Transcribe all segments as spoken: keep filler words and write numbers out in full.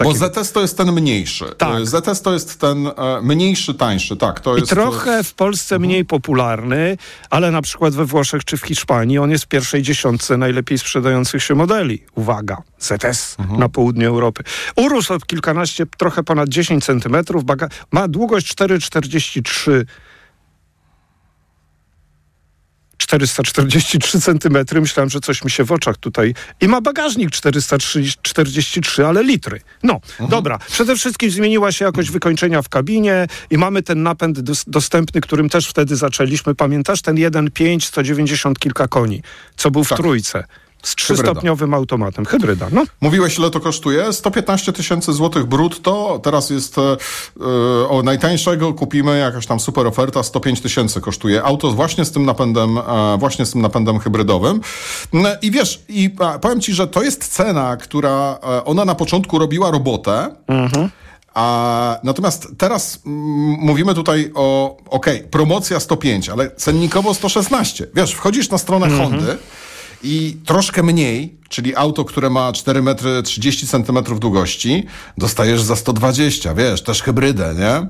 Bo Z S to jest ten mniejszy. Tak. Z S to jest ten e, mniejszy, tańszy. Tak, to I jest... trochę w Polsce mhm. mniej popularny, ale na przykład we Włoszech czy w Hiszpanii on jest w pierwszej dziesiątce najlepiej sprzedających się modeli. Uwaga, Z S mhm. na południu Europy. Urósł o kilkanaście, trochę ponad dziesięć centymetrów. Baga- ma długość cztery przecinek czterdzieści trzy czterysta czterdzieści trzy centymetry. Myślałem, że coś mi się w oczach tutaj... I ma bagażnik czterysta czterdzieści trzy, ale litry. No, mhm. dobra. Przede wszystkim zmieniła się jakość wykończenia w kabinie i mamy ten napęd dos- dostępny, którym też wtedy zaczęliśmy. Pamiętasz? Ten jeden przecinek pięć, sto dziewięćdziesiąt kilka koni, co był w tak. trójce. Z trzystopniowym automatem. Hybryda, no. Mówiłeś, ile to kosztuje? sto piętnaście tysięcy złotych brutto. Teraz jest e, o najtańszego kupimy jakaś tam super oferta, sto pięć tysięcy kosztuje auto właśnie z tym napędem, e, właśnie z tym napędem hybrydowym. No, i wiesz, i a, powiem ci, że to jest cena, która e, ona na początku robiła robotę. Mhm. A, natomiast teraz m, mówimy tutaj o, okej, okay, promocja sto pięć, ale cennikowo sto szesnaście. Wiesz, wchodzisz na stronę mhm. Hondy i troszkę mniej, czyli auto, które ma cztery metry trzydzieści centymetrów długości, dostajesz za sto dwadzieścia, wiesz, też hybrydę, nie?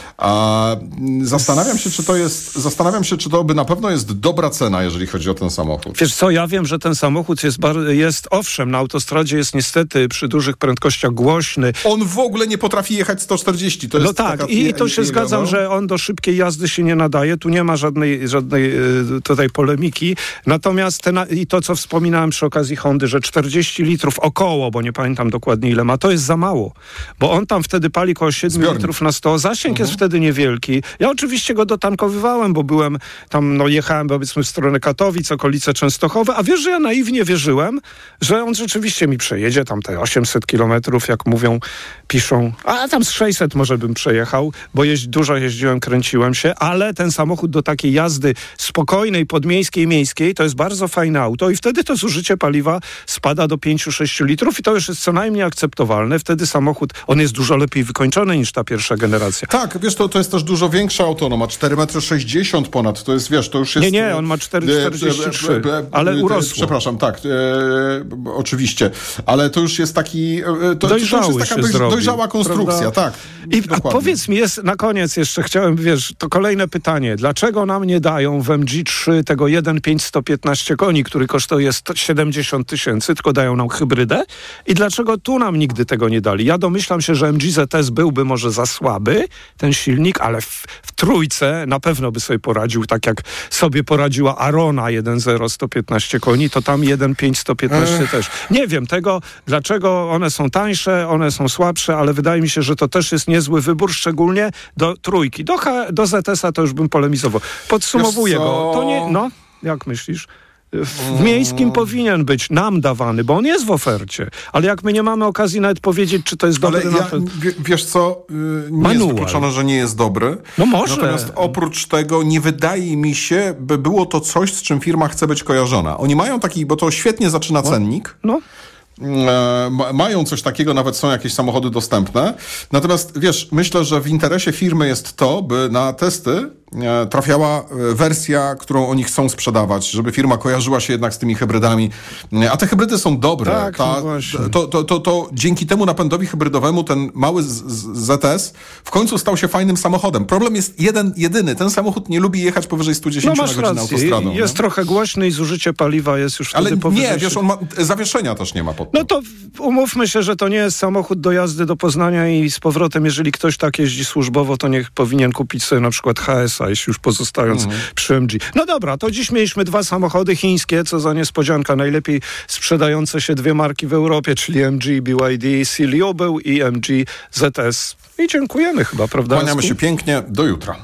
A zastanawiam się, czy to jest, zastanawiam się, czy to by na pewno jest dobra cena, jeżeli chodzi o ten samochód. Wiesz co, ja wiem, że ten samochód jest, bar- jest owszem, na autostradzie jest niestety przy dużych prędkościach głośny. On w ogóle nie potrafi jechać sto czterdzieści. To jest no tak, taka, i nie, to się nie, zgadzam, nie że on do szybkiej jazdy się nie nadaje. Tu nie ma żadnej, żadnej tutaj polemiki. Natomiast ten, i to, co wspominałem przy okazji Hondy, że czterdzieści litrów około, bo nie pamiętam dokładnie ile ma, to jest za mało. Bo on tam wtedy pali około siedem litrów na sto. Zasięg mhm. jest wtedy niewielki. Ja oczywiście go dotankowywałem, bo byłem tam, no jechałem powiedzmy w stronę Katowic, okolice Częstochowe, a wiesz, że ja naiwnie wierzyłem, że on rzeczywiście mi przejedzie tam te osiemset kilometrów, jak mówią, piszą, a tam z sześćset może bym przejechał, bo jeździ, dużo jeździłem, kręciłem się, ale ten samochód do takiej jazdy spokojnej, podmiejskiej, miejskiej, to jest bardzo fajne auto i wtedy to zużycie paliwa spada do pięć do sześciu litrów i to już jest co najmniej akceptowalne. Wtedy samochód, on jest dużo lepiej wykończony niż ta pierwsza generacja. Tak, wiesz, to, to jest też dużo większe auto, no ma cztery metry sześćdziesiąt ponad, to jest, wiesz, to już jest... Nie, nie, on ma cztery przecinek czterdzieści trzy, ale urosło. Przepraszam, tak, e, oczywiście, ale to już jest taki... E, to, Dojrzały to już jest taka się doj, zrobił, dojrzała konstrukcja, prawda? tak. I, a powiedz mi, jest na koniec jeszcze chciałem, wiesz, to kolejne pytanie. Dlaczego nam nie dają w M G trzy tego jeden przecinek pięć sto piętnaście koni, który kosztuje siedemdziesiąt tysięcy, tylko dają nam hybrydę? I dlaczego tu nam nigdy tego nie dali? Ja domyślam się, że M G Z S byłby może za słaby, ten silnik, ale w, w trójce na pewno by sobie poradził, tak jak sobie poradziła Arona jeden zero sto piętnaście koni, to tam jeden przecinek pięć sto piętnaście Ech. też. Nie wiem tego, dlaczego one są tańsze, one są słabsze, ale wydaje mi się, że to też jest niezły wybór, szczególnie do trójki. Do, H, do Z S a to już bym polemizował. Podsumowuję go. To nie, no, jak myślisz? W miejskim powinien być nam dawany, bo on jest w ofercie. Ale jak my nie mamy okazji nawet powiedzieć, czy to jest dobry... Ale ja, w, wiesz co, yy, nie Manual. jest wykluczone, że nie jest dobry. No może. Natomiast oprócz tego nie wydaje mi się, by było to coś, z czym firma chce być kojarzona. Oni mają taki, bo to świetnie zaczyna cennik. No. E, ma, mają coś takiego, nawet są jakieś samochody dostępne. Natomiast wiesz, myślę, że w interesie firmy jest to, by na testy e, trafiała wersja, którą oni chcą sprzedawać, żeby firma kojarzyła się jednak z tymi hybrydami. E, a te hybrydy są dobre. Tak, Ta, no to, to, to, to dzięki temu napędowi hybrydowemu ten mały z, z, Z S w końcu stał się fajnym samochodem. Problem jest jeden, jedyny. Ten samochód nie lubi jechać powyżej sto dziesięć no na godzinę autostradą. Jest nie? trochę głośny i zużycie paliwa jest już wtedy Ale powyżej... nie, wiesz, on ma, zawieszenia też nie ma pod tym. No to umówmy się, że to nie jest samochód do jazdy do Poznania i z powrotem, jeżeli ktoś tak jeździ służbowo, to niech powinien kupić sobie na przykład H S a, jeśli już pozostając mhm. przy M G. No dobra, to dziś mieliśmy dwa samochody chińskie, co za niespodzianka, najlepiej sprzedające się dwie marki w Europie, czyli M G B Y D Silio był i M G Z S. I dziękujemy chyba, prawda? Kłaniamy się pięknie, do jutra.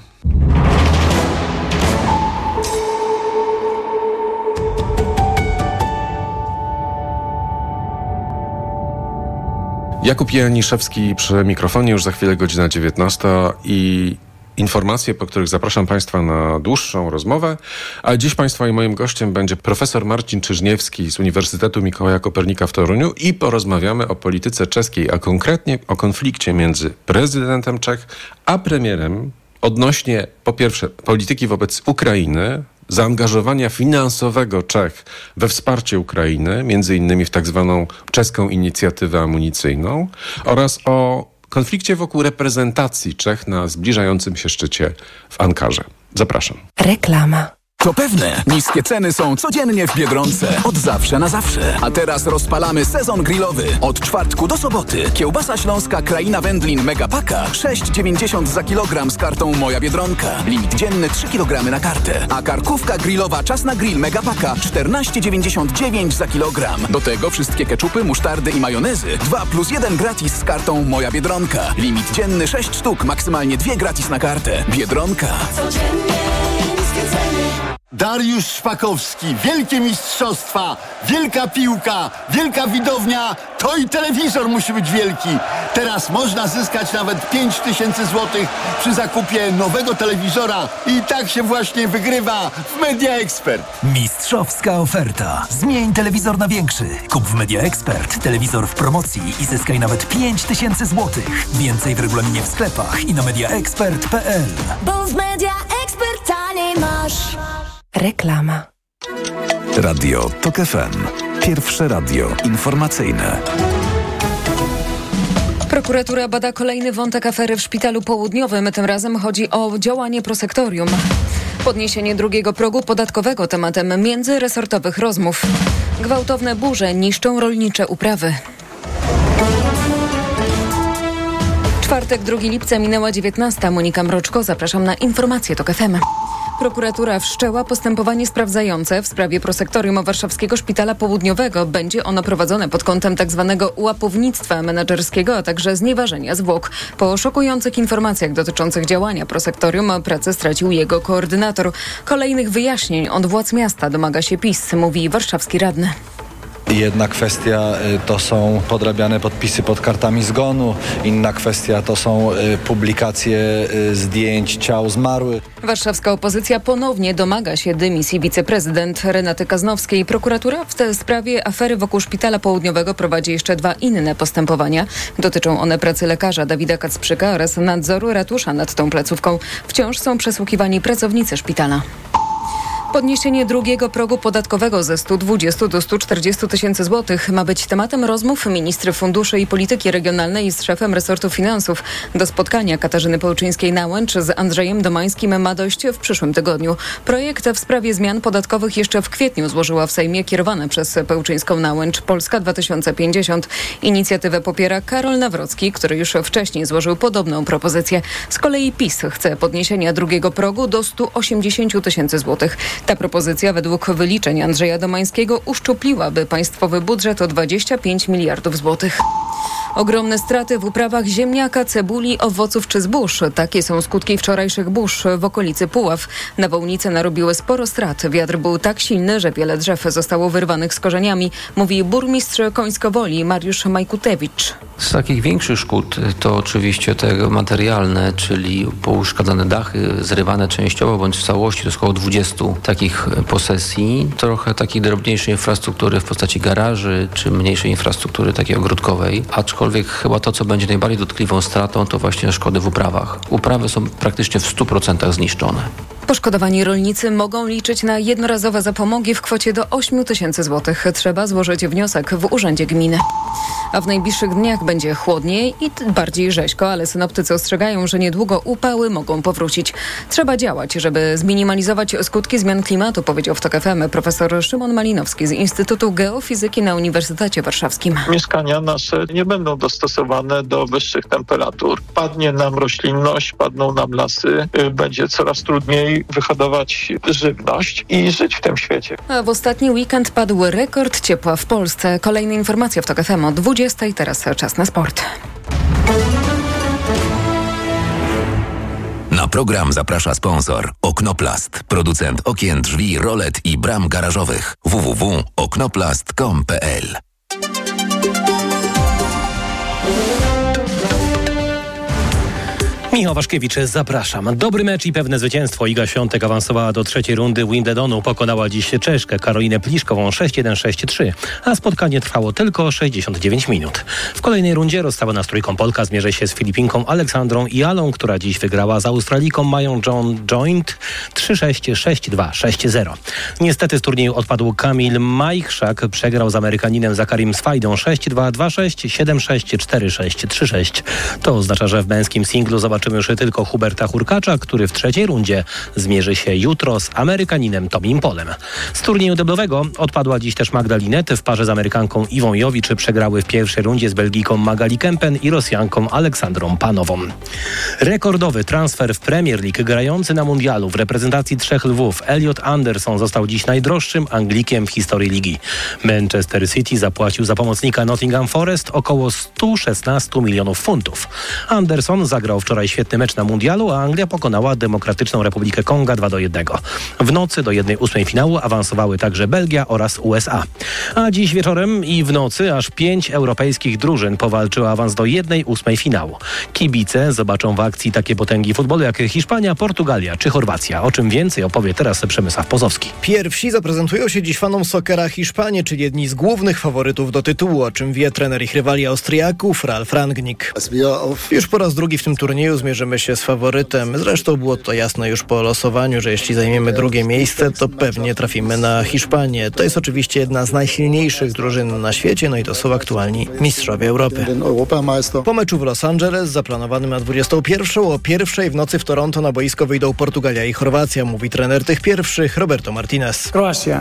Jakub Janiszewski przy mikrofonie, już za chwilę godzina dziewiętnasta i informacje, po których zapraszam Państwa na dłuższą rozmowę. A dziś Państwa i moim gościem będzie profesor Marcin Czyżniewski z Uniwersytetu Mikołaja Kopernika w Toruniu i porozmawiamy o polityce czeskiej, a konkretnie o konflikcie między prezydentem Czech a premierem odnośnie, po pierwsze, polityki wobec Ukrainy, zaangażowania finansowego Czech we wsparcie Ukrainy, między innymi w tak zwaną czeską inicjatywę amunicyjną, oraz o konflikcie wokół reprezentacji Czech na zbliżającym się szczycie w Ankarze. Zapraszam. Reklama. To pewne, niskie ceny są codziennie w Biedronce. Od zawsze na zawsze. A teraz rozpalamy sezon grillowy. Od czwartku do soboty. Kiełbasa śląska Kraina Wędlin Megapaka sześć dziewięćdziesiąt za kilogram z kartą Moja Biedronka. Limit dzienny trzy kilogramy na kartę. A karkówka grillowa Czas na Grill Megapaka czternaście dziewięćdziesiąt dziewięć za kilogram. Do tego wszystkie keczupy, musztardy i majonezy dwa plus jeden gratis z kartą Moja Biedronka. Limit dzienny sześć sztuk, maksymalnie dwie gratis na kartę. Biedronka. Codziennie niskie ceny. Dariusz Szpakowski, wielkie mistrzostwa, wielka piłka, wielka widownia, to i telewizor musi być wielki. Teraz można zyskać nawet pięć tysięcy złotych przy zakupie nowego telewizora i tak się właśnie wygrywa w Media Expert. Mistrzowska oferta. Zmień telewizor na większy. Kup w Media Expert telewizor w promocji i zyskaj nawet pięć tysięcy złotych. Więcej w regulaminie w sklepach i na mediaexpert kropka p l. Bo w Media Expert taniej masz. Reklama. Radio Tok F M. Pierwsze radio informacyjne. Prokuratura bada kolejny wątek afery w Szpitalu Południowym. Tym razem chodzi o działanie prosektorium. Podniesienie drugiego progu podatkowego tematem międzyresortowych rozmów. Gwałtowne burze niszczą rolnicze uprawy. Czwartek, drugiego lipca minęła dziewiętnasta. Monika Mroczko, zapraszam na informacje Tok F M. Prokuratura wszczęła postępowanie sprawdzające w sprawie prosektorium Warszawskiego Szpitala Południowego. Będzie ono prowadzone pod kątem tzw. łapownictwa menedżerskiego, a także znieważenia zwłok. Po szokujących informacjach dotyczących działania prosektorium pracę stracił jego koordynator. Kolejnych wyjaśnień od władz miasta domaga się PiS, mówi warszawski radny. Jedna kwestia to są podrabiane podpisy pod kartami zgonu, inna kwestia to są publikacje zdjęć ciał zmarłych. Warszawska opozycja ponownie domaga się dymisji wiceprezydent Renaty Kaznowskiej. Prokuratura w tej sprawie afery wokół Szpitala Południowego prowadzi jeszcze dwa inne postępowania. Dotyczą one pracy lekarza Dawida Kacprzyka oraz nadzoru ratusza nad tą placówką. Wciąż są przesłuchiwani pracownicy szpitala. Podniesienie drugiego progu podatkowego ze stu dwudziestu do stu czterdziestu tysięcy złotych ma być tematem rozmów ministry funduszy i polityki regionalnej z szefem resortu finansów. Do spotkania Katarzyny Pełczyńskiej-Nałęcz z Andrzejem Domańskim ma dojść w przyszłym tygodniu. Projekt w sprawie zmian podatkowych jeszcze w kwietniu złożyła w Sejmie kierowana przez Pełczyńską-Nałęcz Polska dwa tysiące pięćdziesiąt. Inicjatywę popiera Karol Nawrocki, który już wcześniej złożył podobną propozycję. Z kolei PiS chce podniesienia drugiego progu do stu osiemdziesięciu tysięcy złotych. Ta propozycja według wyliczeń Andrzeja Domańskiego uszczupliłaby państwowy budżet o dwadzieścia pięć miliardów złotych. Ogromne straty w uprawach ziemniaka, cebuli, owoców czy zbóż. Takie są skutki wczorajszych burz w okolicy Puław. Nawałnice narobiły sporo strat. Wiatr był tak silny, że wiele drzew zostało wyrwanych z korzeniami, mówi burmistrz Końskowoli Mariusz Majkutewicz. Z takich większych szkód to oczywiście te materialne, czyli pouszkadzane dachy, zrywane częściowo bądź w całości. To jest około dwudziestu takich posesji. Trochę takiej drobniejszej infrastruktury w postaci garaży, czy mniejszej infrastruktury takiej ogródkowej. Aczkolwiek chyba to, co będzie najbardziej dotkliwą stratą, to właśnie szkody w uprawach. Uprawy są praktycznie w stu procentach zniszczone. Poszkodowani rolnicy mogą liczyć na jednorazowe zapomogi w kwocie do ośmiu tysięcy złotych. Trzeba złożyć wniosek w urzędzie gminy. A w najbliższych dniach będzie chłodniej i bardziej rzeźko, ale synoptycy ostrzegają, że niedługo upały mogą powrócić. Trzeba działać, żeby zminimalizować skutki zmian klimatu, powiedział w Tok F M profesor Szymon Malinowski z Instytutu Geofizyki na Uniwersytecie Warszawskim. Mieszkania nasze nie będą dostosowane do wyższych temperatur. Padnie nam roślinność, padną nam lasy, będzie coraz trudniej wyhodować żywność i żyć w tym świecie. A w ostatni weekend padł rekord ciepła w Polsce. Kolejne informacje w Tok F M o dwudziestej. Teraz czas na sport. Na program zaprasza sponsor Oknoplast, producent okien, drzwi, rolet i bram garażowych. w w w kropka oknoplast kropka com kropka p l. Michał Waszkiewicz, zapraszam. Dobry mecz i pewne zwycięstwo. Iga Świątek awansowała do trzeciej rundy Wimbledonu. Pokonała dziś Czeszkę Karolinę Pliszkową sześć jeden sześć trzy, a spotkanie trwało tylko sześćdziesiąt dziewięć minut. W kolejnej rundzie rozstawiona z trójką Polka zmierzy się z Filipinką Aleksandrą Ialą, która dziś wygrała z Australijką Mają John Joint trzy sześć sześć dwa sześć zero. Niestety z turnieju odpadł Kamil Majchrzak, przegrał z Amerykaninem Zakarim Swajdą sześć dwa dwa sześć siedem sześć cztery sześć trzy sześć. To oznacza, że w męskim singlu zobaczymy już tylko Huberta Hurkacza, który w trzeciej rundzie zmierzy się jutro z Amerykaninem Tomim Polem. Z turnieju deblowego odpadła dziś też Magda Linette. W parze z Amerykanką Iwą Jowicz przegrały w pierwszej rundzie z Belgijką Magali Kempen i Rosjanką Aleksandrą Panową. Rekordowy transfer w Premier League. Grający na mundialu w reprezentacji trzech lwów Elliot Anderson został dziś najdroższym Anglikiem w historii ligi. Manchester City zapłacił za pomocnika Nottingham Forest około sto szesnaście milionów funtów. Anderson zagrał wczoraj świetny mecz na mundialu, a Anglia pokonała Demokratyczną Republikę Konga dwa do jednego. W nocy do jednej ósmej finału awansowały także Belgia oraz U S A. A dziś wieczorem i w nocy aż pięć europejskich drużyn powalczy o awans do jednej ósmej finału. Kibice zobaczą w akcji takie potęgi futbolu jak Hiszpania, Portugalia czy Chorwacja. O czym więcej opowie teraz Przemysław Pozowski. Pierwsi zaprezentują się dziś fanom sokera Hiszpanie, czyli jedni z głównych faworytów do tytułu, o czym wie trener ich rywali Austriaków Ralf Rangnick. Już po raz drugi w tym turnieju zmierzymy się z faworytem. Zresztą było to jasne już po losowaniu, że jeśli zajmiemy drugie miejsce, to pewnie trafimy na Hiszpanię. To jest oczywiście jedna z najsilniejszych drużyn na świecie, no i to są aktualni mistrzowie Europy. Po meczu w Los Angeles, zaplanowanym na dwudziestą pierwszą, o pierwszej w nocy w Toronto na boisko wyjdą Portugalia i Chorwacja, mówi trener tych pierwszych Roberto Martinez.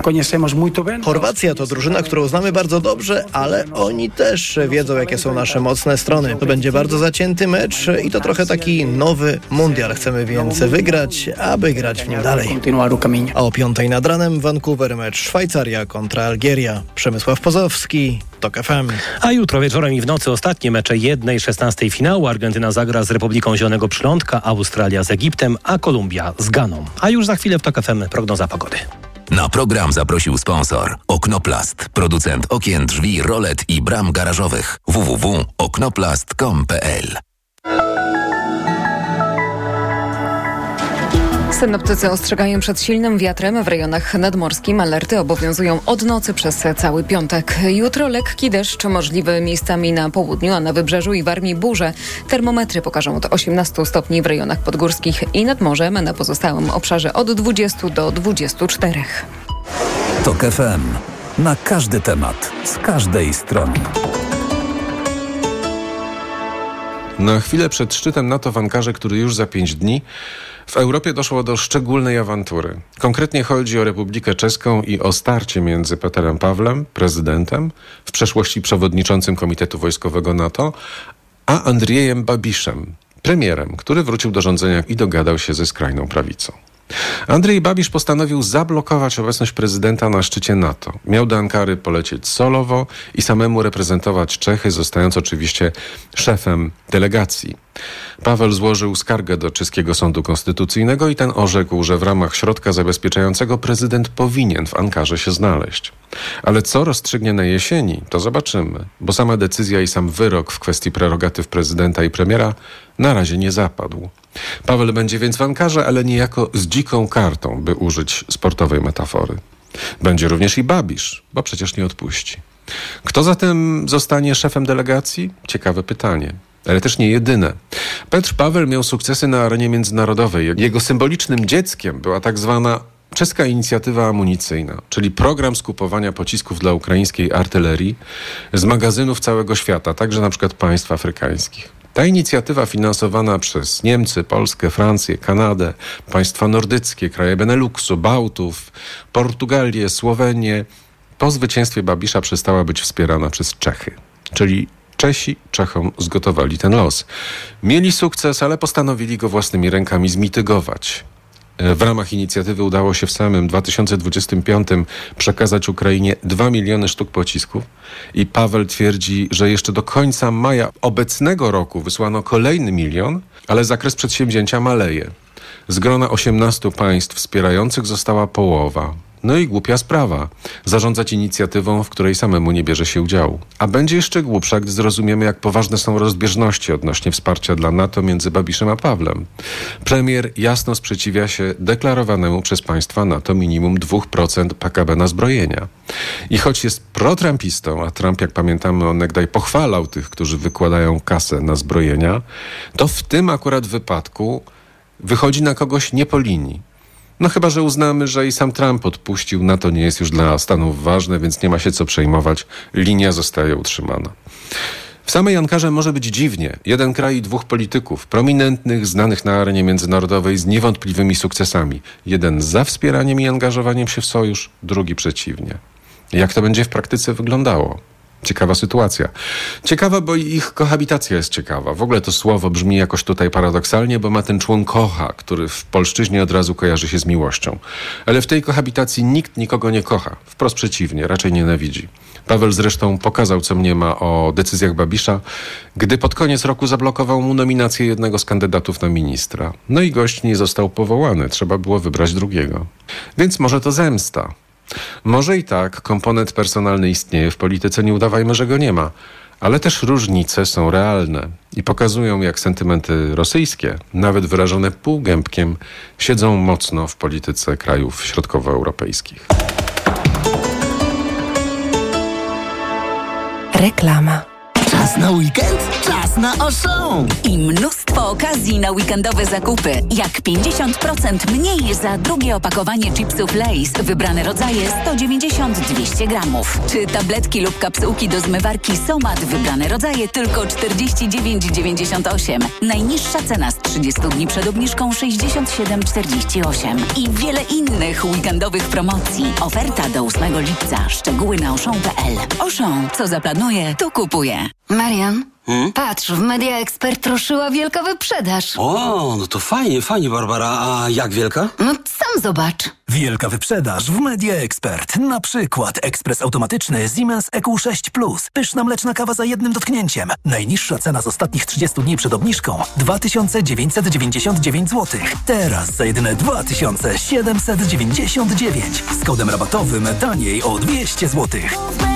Chorwacja to drużyna, którą znamy bardzo dobrze, ale oni też wiedzą, jakie są nasze mocne strony. To będzie bardzo zacięty mecz i to trochę taki nowy mundial. Chcemy więc wygrać, aby grać w nim dalej. A o piątej nad ranem Vancouver mecz Szwajcaria kontra Algieria. Przemysław Pozowski, TOK F M. A jutro wieczorem i w nocy ostatnie mecze jednej szesnastej finału. Argentyna zagra z Republiką Zielonego Przylądka, Australia z Egiptem, a Kolumbia z Ganą. A już za chwilę w TOK F M prognoza pogody. Na program zaprosił sponsor Oknoplast, producent okien, drzwi, rolet i bram garażowych. w w w kropka oknoplast kropka com kropka p l. Synoptycy ostrzegają przed silnym wiatrem w rejonach nadmorskim. Alerty obowiązują od nocy przez cały piątek. Jutro lekki deszcz możliwy miejscami na południu, a na wybrzeżu i Warmii burze. Termometry pokażą od osiemnastu stopni w rejonach podgórskich i nad morzem, na pozostałym obszarze od dwudziestu do dwudziestu czterech. TOK F M. Na każdy temat, z każdej strony. Na chwilę przed szczytem NATO w Ankarze, który już za pięć dni, w Europie doszło do szczególnej awantury. Konkretnie chodzi o Republikę Czeską i o starcie między Peterem Pawlem, prezydentem, w przeszłości przewodniczącym Komitetu Wojskowego NATO, a Andrzejem Babiszem, premierem, który wrócił do rządzenia i dogadał się ze skrajną prawicą. Andrzej Babisz postanowił zablokować obecność prezydenta na szczycie NATO. Miał do Ankary polecieć solowo i samemu reprezentować Czechy, zostając oczywiście szefem delegacji. Paweł złożył skargę do czeskiego sądu konstytucyjnego i ten orzekł, że w ramach środka zabezpieczającego prezydent powinien w Ankarze się znaleźć. Ale co rozstrzygnie na jesieni, to zobaczymy, bo sama decyzja i sam wyrok w kwestii prerogatyw prezydenta i premiera na razie nie zapadł. Paweł będzie więc w Ankarze, ale niejako z dziką kartą, by użyć sportowej metafory. Będzie również i Babisz, bo przecież nie odpuści. Kto zatem zostanie szefem delegacji? Ciekawe pytanie. Ale też nie jedyne. Petr Paweł miał sukcesy na arenie międzynarodowej. Jego symbolicznym dzieckiem była tak zwana czeska inicjatywa amunicyjna, czyli program skupowania pocisków dla ukraińskiej artylerii z magazynów całego świata, także na przykład państw afrykańskich. Ta inicjatywa finansowana przez Niemcy, Polskę, Francję, Kanadę, państwa nordyckie, kraje Beneluxu, Bałtów, Portugalię, Słowenię, po zwycięstwie Babisza przestała być wspierana przez Czechy, czyli Czesi Czechom zgotowali ten los. Mieli sukces, ale postanowili go własnymi rękami zmitygować. W ramach inicjatywy udało się w samym dwa tysiące dwudziestym piątym przekazać Ukrainie dwa miliony sztuk pocisków i Paweł twierdzi, że jeszcze do końca maja obecnego roku wysłano kolejny milion, ale zakres przedsięwzięcia maleje. Z grona osiemnastu państw wspierających została połowa. No i głupia sprawa. Zarządzać inicjatywą, w której samemu nie bierze się udziału. A będzie jeszcze głupsza, gdy zrozumiemy, jak poważne są rozbieżności odnośnie wsparcia dla NATO między Babiszem a Pawlem. Premier jasno sprzeciwia się deklarowanemu przez państwa NATO minimum dwa procent P K B na zbrojenia. I choć jest pro-trumpistą, a Trump, jak pamiętamy, onegdaj pochwalał tych, którzy wykładają kasę na zbrojenia, to w tym akurat wypadku wychodzi na kogoś nie po linii. No chyba, że uznamy, że i sam Trump odpuścił, NATO nie jest już dla Stanów ważne, więc nie ma się co przejmować, linia zostaje utrzymana. W samej Ankarze może być dziwnie. Jeden kraj i dwóch polityków, prominentnych, znanych na arenie międzynarodowej z niewątpliwymi sukcesami. Jeden za wspieraniem i angażowaniem się w sojusz, drugi przeciwnie. Jak to będzie w praktyce wyglądało? Ciekawa sytuacja. Ciekawa, bo ich kohabitacja jest ciekawa. W ogóle to słowo brzmi jakoś tutaj paradoksalnie, bo ma ten człon kocha, który w polszczyźnie od razu kojarzy się z miłością. Ale w tej kohabitacji nikt nikogo nie kocha. Wprost przeciwnie, raczej nienawidzi. Paweł zresztą pokazał, co mniema o decyzjach Babisza, gdy pod koniec roku zablokował mu nominację jednego z kandydatów na ministra. No i gość nie został powołany. Trzeba było wybrać drugiego. Więc może to zemsta. Może i tak, komponent personalny istnieje w polityce, nie udawajmy, że go nie ma. Ale też różnice są realne i pokazują, jak sentymenty rosyjskie, nawet wyrażone półgębkiem, siedzą mocno w polityce krajów środkowoeuropejskich. Reklama. Czas na weekend? Czas na Auchan! I mnóstwo okazji na weekendowe zakupy. Jak pięćdziesiąt procent mniej za drugie opakowanie chipsów Lay's. Wybrane rodzaje sto dziewięćdziesiąt do dwustu gramów. Czy tabletki lub kapsułki do zmywarki Somat. Wybrane rodzaje tylko czterdzieści dziewięć dziewięćdziesiąt osiem. Najniższa cena z trzydziestu dni przed obniżką sześćdziesiąt siedem czterdzieści osiem. I wiele innych weekendowych promocji. Oferta do ósmego lipca. Szczegóły na auchan kropka p l. Auchan. Co zaplanuje, to kupuje. Marian, hmm? patrz, w Media Expert ruszyła wielka wyprzedaż. O, no to fajnie, fajnie, Barbara. A jak wielka? No sam zobacz. Wielka wyprzedaż w Media Expert. Na przykład ekspres automatyczny Siemens E Q sześć plus. Pyszna mleczna kawa za jednym dotknięciem. Najniższa cena z ostatnich trzydziestu dni przed obniżką dwa tysiące dziewięćset dziewięćdziesiąt dziewięć złotych. Teraz za jedyne dwa tysiące siedemset dziewięćdziesiąt dziewięć. Z kodem rabatowym taniej o dwieście złotych.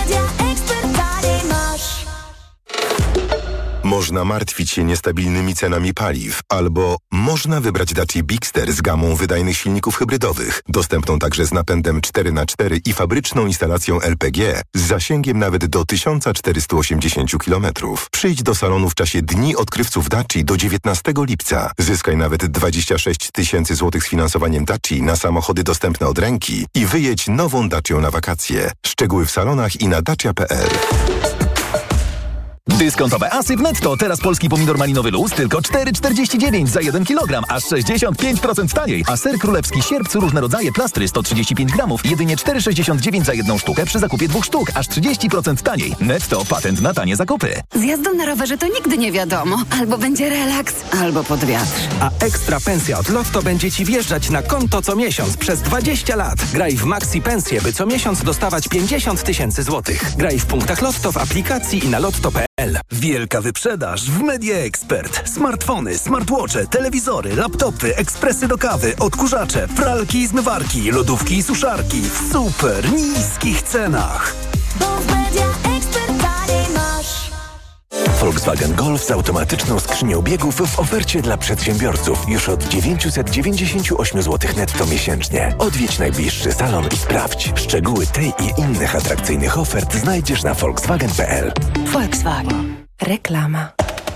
Można martwić się niestabilnymi cenami paliw, albo można wybrać Dacia Bigster z gamą wydajnych silników hybrydowych, dostępną także z napędem cztery na cztery i fabryczną instalacją L P G z zasięgiem nawet do tysiąc czterysta osiemdziesiąt kilometrów. Przyjdź do salonu w czasie Dni Odkrywców Daci do dziewiętnastego lipca. Zyskaj nawet dwadzieścia sześć tysięcy złotych z finansowaniem Daci na samochody dostępne od ręki i wyjedź nową Dacią na wakacje. Szczegóły w salonach i na dacia kropka p l. Dyskontowe asy w Netto. Teraz polski pomidor malinowy luz tylko cztery czterdzieści dziewięć za jeden kilogram, aż sześćdziesiąt pięć procent taniej. A ser królewski sierpcu różne rodzaje plastry sto trzydzieści pięć gramów, jedynie cztery sześćdziesiąt dziewięć za jedną sztukę przy zakupie dwóch sztuk, aż trzydzieści procent taniej. Netto, patent na tanie zakupy. Z jazdą na rowerze to nigdy nie wiadomo. Albo będzie relaks, albo pod wiatr. A ekstra pensja od Lotto będzie Ci wjeżdżać na konto co miesiąc przez dwadzieścia lat. Graj w Maxi Pensję, by co miesiąc dostawać pięćdziesiąt tysięcy złotych. Graj w punktach Lotto w aplikacji i na lotto kropka p l. Wielka wyprzedaż w Media Expert. Smartfony, smartwatche, telewizory, laptopy, ekspresy do kawy, odkurzacze, pralki i zmywarki, lodówki i suszarki w super niskich cenach. Bo w Media Expert taniej masz. Volkswagen Golf z automatyczną skrzynią biegów w ofercie dla przedsiębiorców już od dziewięćset dziewięćdziesiąt osiem złotych netto miesięcznie. Odwiedź najbliższy salon i sprawdź. Szczegóły tej i innych atrakcyjnych ofert znajdziesz na volkswagen kropka p l. Volkswagen. Reklama.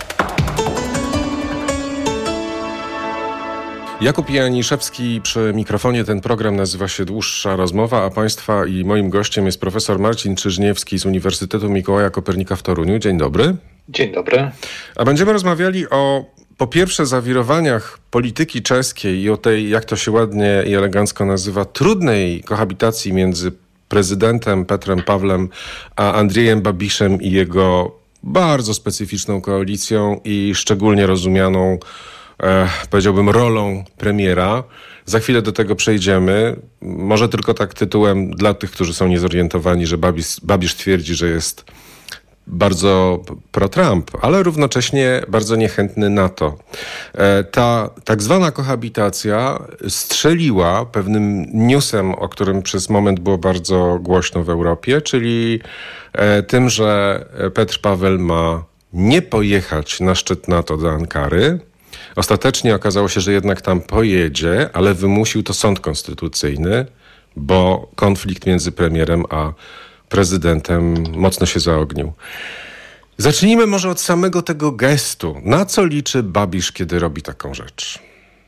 Jakub Janiszewski przy mikrofonie. Ten program nazywa się Dłuższa Rozmowa, a Państwa i moim gościem jest profesor Marcin Czyżniewski z Uniwersytetu Mikołaja Kopernika w Toruniu. Dzień dobry. Dzień dobry. A będziemy rozmawiali o, po pierwsze, zawirowaniach polityki czeskiej i o tej, jak to się ładnie i elegancko nazywa, trudnej kohabitacji między prezydentem Petrem Pawlem a Andrzejem Babiszem i jego bardzo specyficzną koalicją i szczególnie rozumianą, e, powiedziałbym, rolą premiera. Za chwilę do tego przejdziemy. Może tylko tak tytułem dla tych, którzy są niezorientowani, że Babisz, Babisz twierdzi, że jest bardzo pro-Trump, ale równocześnie bardzo niechętny NATO. Ta tak zwana kohabitacja strzeliła pewnym newsem, o którym przez moment było bardzo głośno w Europie, czyli tym, że Petr Paweł ma nie pojechać na szczyt NATO do Ankary. Ostatecznie okazało się, że jednak tam pojedzie, ale wymusił to sąd konstytucyjny, bo konflikt między premierem a prezydentem mocno się zaognił. Zacznijmy może od samego tego gestu. Na co liczy Babisz, kiedy robi taką rzecz?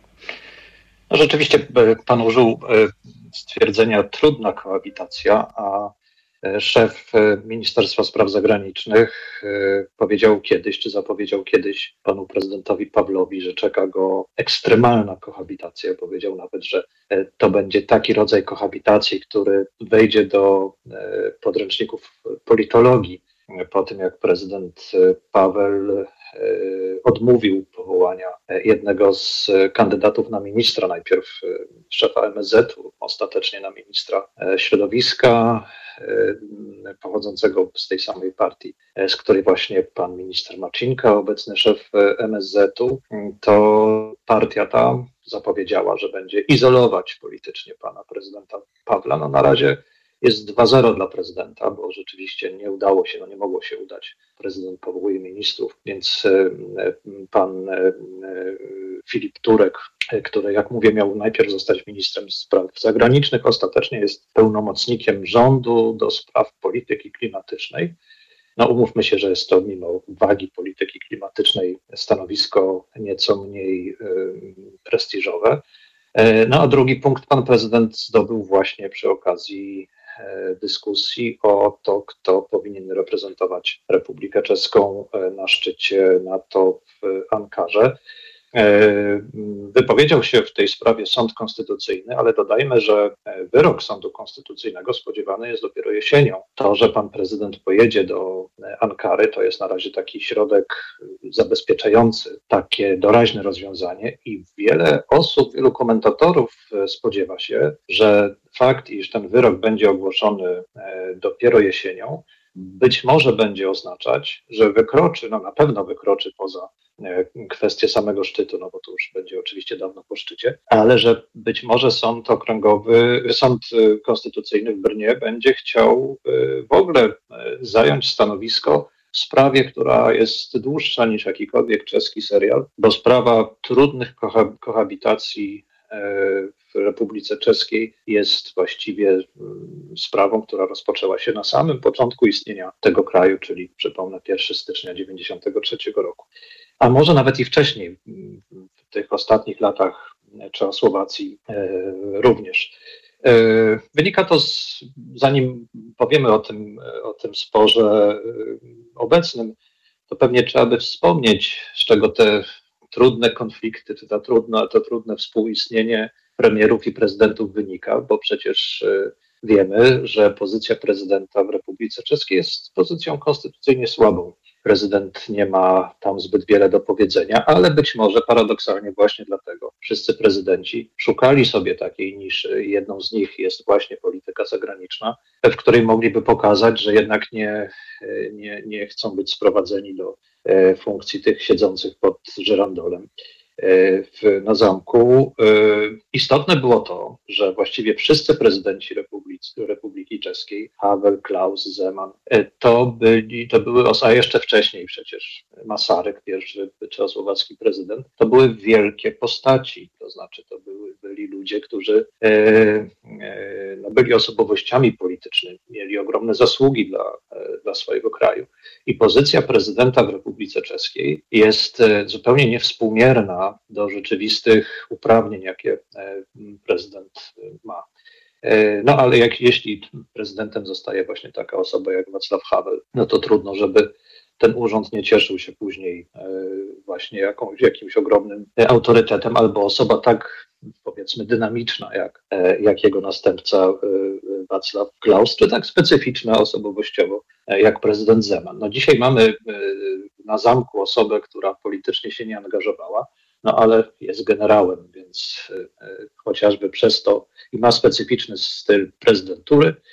No rzeczywiście pan użył stwierdzenia trudna kohabitacja, a szef Ministerstwa Spraw Zagranicznych powiedział kiedyś, czy zapowiedział kiedyś panu prezydentowi Pawlowi, że czeka go ekstremalna kohabitacja. Powiedział nawet, że to będzie taki rodzaj kohabitacji, który wejdzie do podręczników politologii po tym, jak prezydent Paweł odmówił powołania jednego z kandydatów na ministra, najpierw szefa M S Z-u, ostatecznie na ministra środowiska, pochodzącego z tej samej partii, z której właśnie pan minister Marcinka, obecny szef M S Z-u, to partia ta zapowiedziała, że będzie izolować politycznie pana prezydenta Pawła. No na razie jest dwa zero dla prezydenta, bo rzeczywiście nie udało się, no nie mogło się udać. Prezydent powołuje ministrów, więc pan Filip Turek, który, jak mówię, miał najpierw zostać ministrem spraw zagranicznych, ostatecznie jest pełnomocnikiem rządu do spraw polityki klimatycznej. No umówmy się, że jest to mimo wagi polityki klimatycznej stanowisko nieco mniej prestiżowe. No a drugi punkt pan prezydent zdobył właśnie przy okazji dyskusji o to, kto powinien reprezentować Republikę Czeską na szczycie NATO w Ankarze. Wypowiedział się w tej sprawie Sąd Konstytucyjny, ale dodajmy, że wyrok Sądu Konstytucyjnego spodziewany jest dopiero jesienią. To, że pan prezydent pojedzie do Ankary, to jest na razie taki środek zabezpieczający takie doraźne rozwiązanie i wiele osób, wielu komentatorów spodziewa się, że fakt, iż ten wyrok będzie ogłoszony dopiero jesienią, być może będzie oznaczać, że wykroczy, no na pewno wykroczy poza kwestię samego szczytu, no bo to już będzie oczywiście dawno po szczycie, ale że być może sąd okręgowy, sąd konstytucyjny w Brnie będzie chciał w ogóle zająć stanowisko w sprawie, która jest dłuższa niż jakikolwiek czeski serial, bo sprawa trudnych koha- kohabitacji w Republice Czeskiej jest właściwie sprawą, która rozpoczęła się na samym początku istnienia tego kraju, czyli przypomnę pierwszego stycznia dziewięćdziesiątego trzeciego roku. A może nawet i wcześniej, w tych ostatnich latach Czechosłowacji również. Wynika to, z, zanim powiemy o tym, o tym sporze obecnym, to pewnie trzeba by wspomnieć, z czego te trudne konflikty, czy ta trudna, to trudne współistnienie premierów i prezydentów wynika, bo przecież wiemy, że pozycja prezydenta w Republice Czeskiej jest pozycją konstytucyjnie słabą. Prezydent nie ma tam zbyt wiele do powiedzenia, ale być może paradoksalnie właśnie dlatego wszyscy prezydenci szukali sobie takiej niszy. Jedną z nich jest właśnie polityka zagraniczna, w której mogliby pokazać, że jednak nie, nie, nie chcą być sprowadzeni do funkcji tych siedzących pod żyrandolem w, na zamku. Istotne było to, że właściwie wszyscy prezydenci Republiki, Republiki Czeskiej, Havel, Klaus, Zeman, to byli, to były, a jeszcze wcześniej przecież Masaryk, pierwszy czechosłowacki prezydent, to były wielkie postaci, to znaczy to były, byli ludzie, którzy e, e, no, byli osobowościami politycznymi, mieli ogromne zasługi dla, e, dla swojego kraju. I pozycja prezydenta w Republice Czeskiej jest e, zupełnie niewspółmierna do rzeczywistych uprawnień, jakie prezydent ma. No ale jak, jeśli prezydentem zostaje właśnie taka osoba jak Václav Havel, no to trudno, żeby ten urząd nie cieszył się później właśnie jakąś, jakimś ogromnym autorytetem, albo osoba tak, powiedzmy, dynamiczna jak, jak jego następca Václav Klaus, czy tak specyficzna osobowościowo jak prezydent Zeman. No dzisiaj mamy na zamku osobę, która politycznie się nie angażowała, no ale jest generałem, więc y, y, chociażby przez to i ma specyficzny styl prezydentury,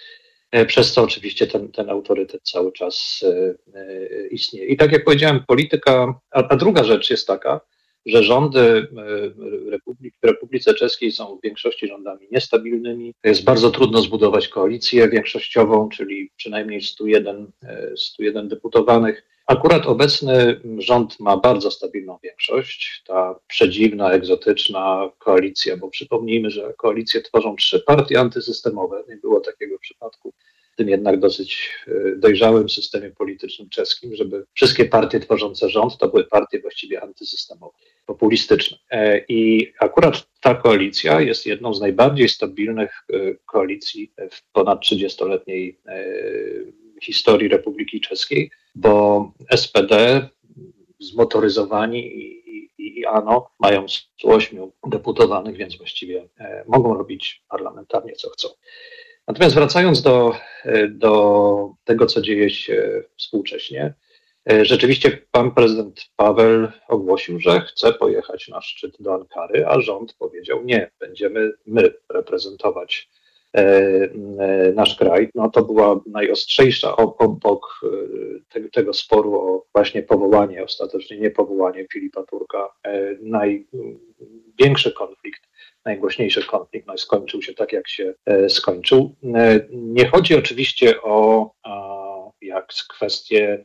przez co oczywiście ten, ten autorytet cały czas istnieje. I tak jak powiedziałem, polityka, a, a druga rzecz jest taka, że rządy Republik, w Republice Czeskiej są w większości rządami niestabilnymi. Jest bardzo trudno zbudować koalicję większościową, czyli przynajmniej sto jeden, sto jeden deputowanych. Akurat obecny rząd ma bardzo stabilną większość. Ta przedziwna, egzotyczna koalicja, bo przypomnijmy, że koalicję tworzą trzy partie antysystemowe. Nie było takiego przypadku w tym jednak dosyć dojrzałym systemie politycznym czeskim, żeby wszystkie partie tworzące rząd to były partie właściwie antysystemowe, populistyczne. I akurat ta koalicja jest jedną z najbardziej stabilnych koalicji w ponad trzydziestoletniej historii Republiki Czeskiej, bo S P D, zmotoryzowani i, i, i ANO mają stu ośmiu deputowanych, więc właściwie mogą robić parlamentarnie co chcą. Natomiast wracając do, do tego, co dzieje się współcześnie, rzeczywiście pan prezydent Paweł ogłosił, że chce pojechać na szczyt do Ankary, a rząd powiedział nie, będziemy my reprezentować nasz kraj. No to była najostrzejsza obok tego, tego sporu o właśnie powołanie, ostatecznie niepowołanie Filipa Turka, największy konflikt, najgłośniejszy konflikt, no i skończył się tak, jak się skończył. Nie chodzi oczywiście o jak kwestię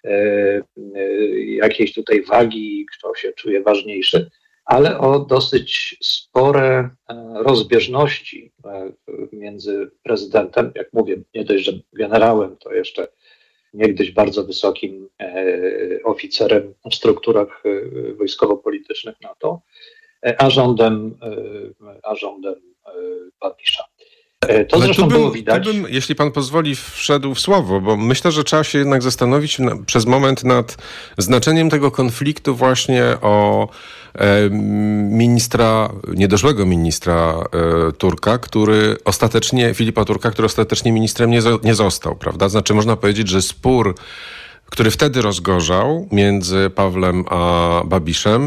jakiejś tutaj wagi, kto się czuje ważniejszy, ale o dosyć spore rozbieżności między prezydentem, jak mówię, nie dość, że generałem, to jeszcze niegdyś bardzo wysokim oficerem w strukturach wojskowo-politycznych NATO, a rządem, a rządem Babisza. To Ale zresztą tu bym, było widać. Tu bym, jeśli pan pozwoli, wszedł w słowo, bo myślę, że trzeba się jednak zastanowić na, przez moment nad znaczeniem tego konfliktu właśnie o e, ministra, niedoszłego ministra e, Turka, który ostatecznie, Filipa Turka, który ostatecznie ministrem nie, nie został, prawda? Znaczy można powiedzieć, że spór, który wtedy rozgorzał między Pawłem a Babiszem,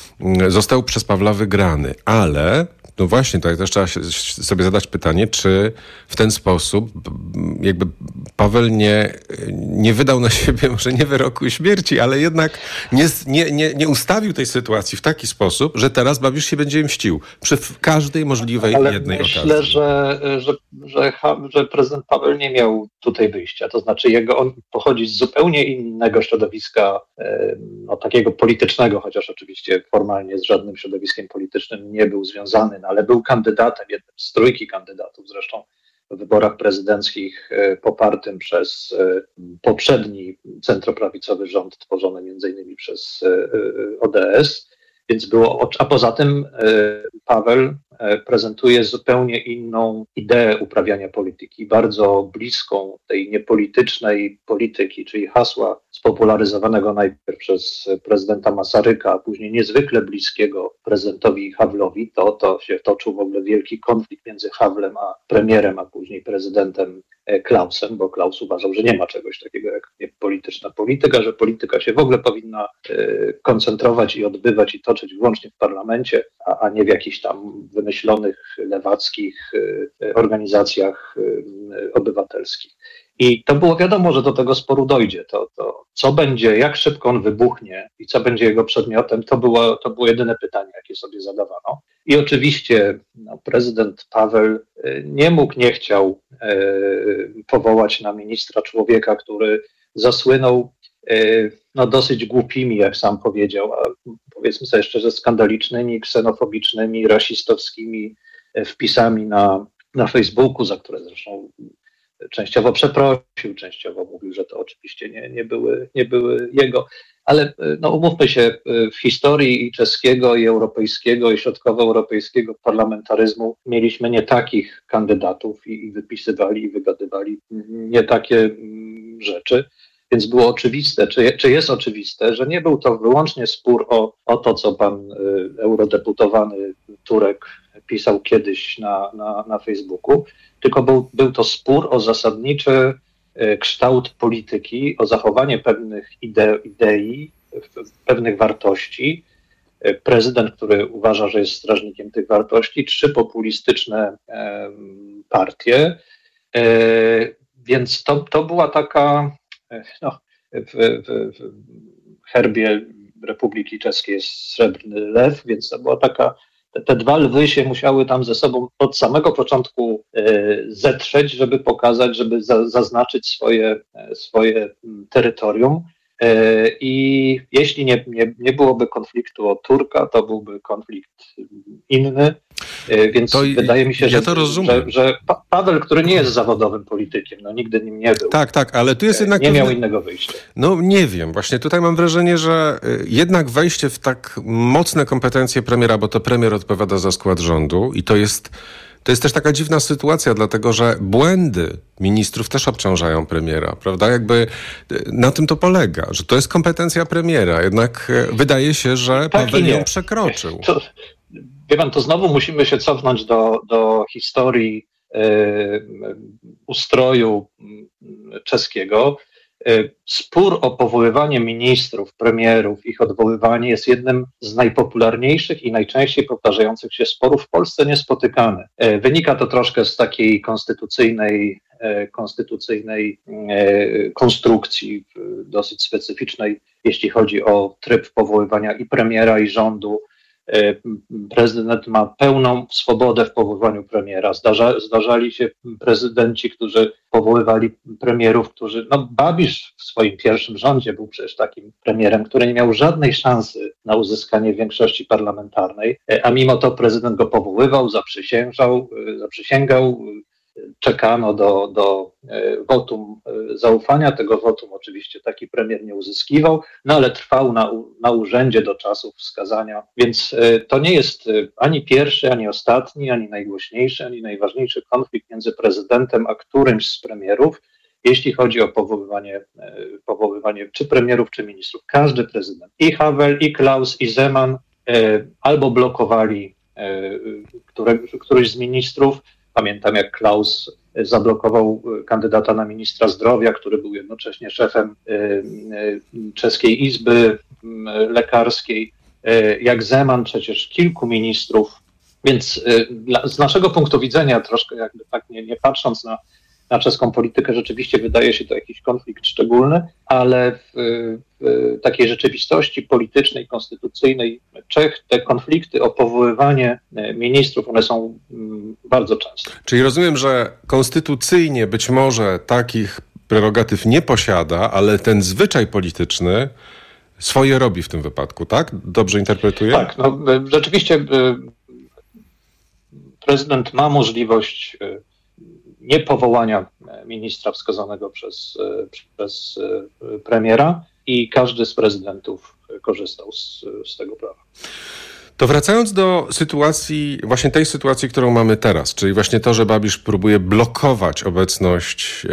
został przez Pawła wygrany, ale no właśnie, tutaj też trzeba się, sobie zadać pytanie, czy w ten sposób jakby Paweł nie, nie wydał na siebie, może nie wyroku śmierci, ale jednak nie, nie, nie, nie ustawił tej sytuacji w taki sposób, że teraz Babisz się będzie mścił przy każdej możliwej ale jednej myślę, okazji. że, że, że, że prezydent Paweł nie miał tutaj wyjścia. To znaczy jego, on pochodzi z zupełnie innego środowiska, no, takiego politycznego, chociaż oczywiście formalnie z żadnym środowiskiem politycznym nie był związany, no, ale był kandydatem, jednym z trójki kandydatów zresztą w wyborach prezydenckich popartym przez poprzedni centroprawicowy rząd tworzony między innymi przez O D S, więc było, a poza tym Paweł prezentuje zupełnie inną ideę uprawiania polityki, bardzo bliską tej niepolitycznej polityki, czyli hasła spopularyzowanego najpierw przez prezydenta Masaryka, a później niezwykle bliskiego prezydentowi Havlowi. To, to się toczył w ogóle wielki konflikt między Havlem a premierem, a później prezydentem Klausem, bo Klaus uważał, że nie ma czegoś takiego jak polityczna polityka, że polityka się w ogóle powinna koncentrować i odbywać i toczyć wyłącznie w parlamencie, a, a nie w jakichś tam wymyślonych lewackich organizacjach obywatelskich. I to było wiadomo, że do tego sporu dojdzie. To, to co będzie, jak szybko on wybuchnie i co będzie jego przedmiotem, to było, to było jedyne pytanie, jakie sobie zadawano. I oczywiście no, prezydent Paweł nie mógł, nie chciał e, powołać na ministra człowieka, który zasłynął e, no, dosyć głupimi, jak sam powiedział, a powiedzmy sobie szczerze, skandalicznymi, ksenofobicznymi, rasistowskimi wpisami na, na Facebooku, za które zresztą częściowo przeprosił, częściowo mówił, że to oczywiście nie, nie, były, nie były jego, ale no, umówmy się, w historii i czeskiego, i europejskiego, i środkowoeuropejskiego parlamentaryzmu mieliśmy nie takich kandydatów i, i wypisywali, i wygadywali nie takie rzeczy, więc było oczywiste, czy, czy jest oczywiste, że nie był to wyłącznie spór o, o to, co pan y, eurodeputowany Turek pisał kiedyś na, na, na Facebooku, tylko był, był to spór o zasadniczy y, kształt polityki, o zachowanie pewnych ide, idei, pewnych wartości. Y, prezydent, który uważa, że jest strażnikiem tych wartości, trzy populistyczne y, partie, y, Więc to, to była taka, no, w, w, w herbie Republiki Czeskiej jest srebrny lew, więc to była taka, te, te dwa lwy się musiały tam ze sobą od samego początku e, zetrzeć, żeby pokazać, żeby za, zaznaczyć swoje, swoje terytorium. I jeśli nie, nie, nie byłoby konfliktu o Turka, to byłby konflikt inny, więc to wydaje mi się, że, ja to rozumiem. że, że Paweł, który nie jest zawodowym politykiem, no nigdy nim nie był. Tak, tak, ale tu jest jednak... Nie miał innego wyjścia. No nie wiem, właśnie tutaj mam wrażenie, że jednak wejście w tak mocne kompetencje premiera, bo to premier odpowiada za skład rządu i to jest... To jest też taka dziwna sytuacja, dlatego że błędy ministrów też obciążają premiera, prawda? Jakby na tym to polega, że to jest kompetencja premiera, jednak wydaje się, że tak Paweł ją przekroczył. To, wie pan, to znowu musimy się cofnąć do, do historii e, ustroju czeskiego. Spór o powoływanie ministrów, premierów, ich odwoływanie jest jednym z najpopularniejszych i najczęściej powtarzających się sporów w Polsce niespotykany. Wynika to troszkę z takiej konstytucyjnej, konstytucyjnej konstrukcji, dosyć specyficznej, jeśli chodzi o tryb powoływania i premiera, i rządu. Prezydent ma pełną swobodę w powoływaniu premiera. Zdarza, zdarzali się prezydenci, którzy powoływali premierów, którzy... No Babisz w swoim pierwszym rządzie był przecież takim premierem, który nie miał żadnej szansy na uzyskanie większości parlamentarnej, a mimo to prezydent go powoływał, zaprzysiężał, zaprzysięgał, czekano do, do wotum zaufania. Tego wotum oczywiście taki premier nie uzyskiwał, no ale trwał na, na urzędzie do czasów wskazania, więc to nie jest ani pierwszy, ani ostatni, ani najgłośniejszy, ani najważniejszy konflikt między prezydentem a którymś z premierów, jeśli chodzi o powoływanie, powoływanie czy premierów, czy ministrów. Każdy prezydent, i Havel, i Klaus, i Zeman albo blokowali które, któryś z ministrów. Pamiętam, jak Klaus zablokował kandydata na ministra zdrowia, który był jednocześnie szefem Czeskiej Izby Lekarskiej, jak Zeman, przecież kilku ministrów. Więc z naszego punktu widzenia, troszkę jakby tak nie, nie patrząc na, na czeską politykę, rzeczywiście wydaje się to jakiś konflikt szczególny, ale w, w takiej rzeczywistości politycznej, konstytucyjnej Czech te konflikty o powoływanie ministrów, one są bardzo częste. Czyli rozumiem, że konstytucyjnie być może takich prerogatyw nie posiada, ale ten zwyczaj polityczny swoje robi w tym wypadku, tak? Dobrze interpretuję? Tak, no, rzeczywiście prezydent ma możliwość niepowołania ministra wskazanego przez, przez premiera i każdy z prezydentów korzystał z, z tego prawa. To wracając do sytuacji, właśnie tej sytuacji, którą mamy teraz, czyli właśnie to, że Babisz próbuje blokować obecność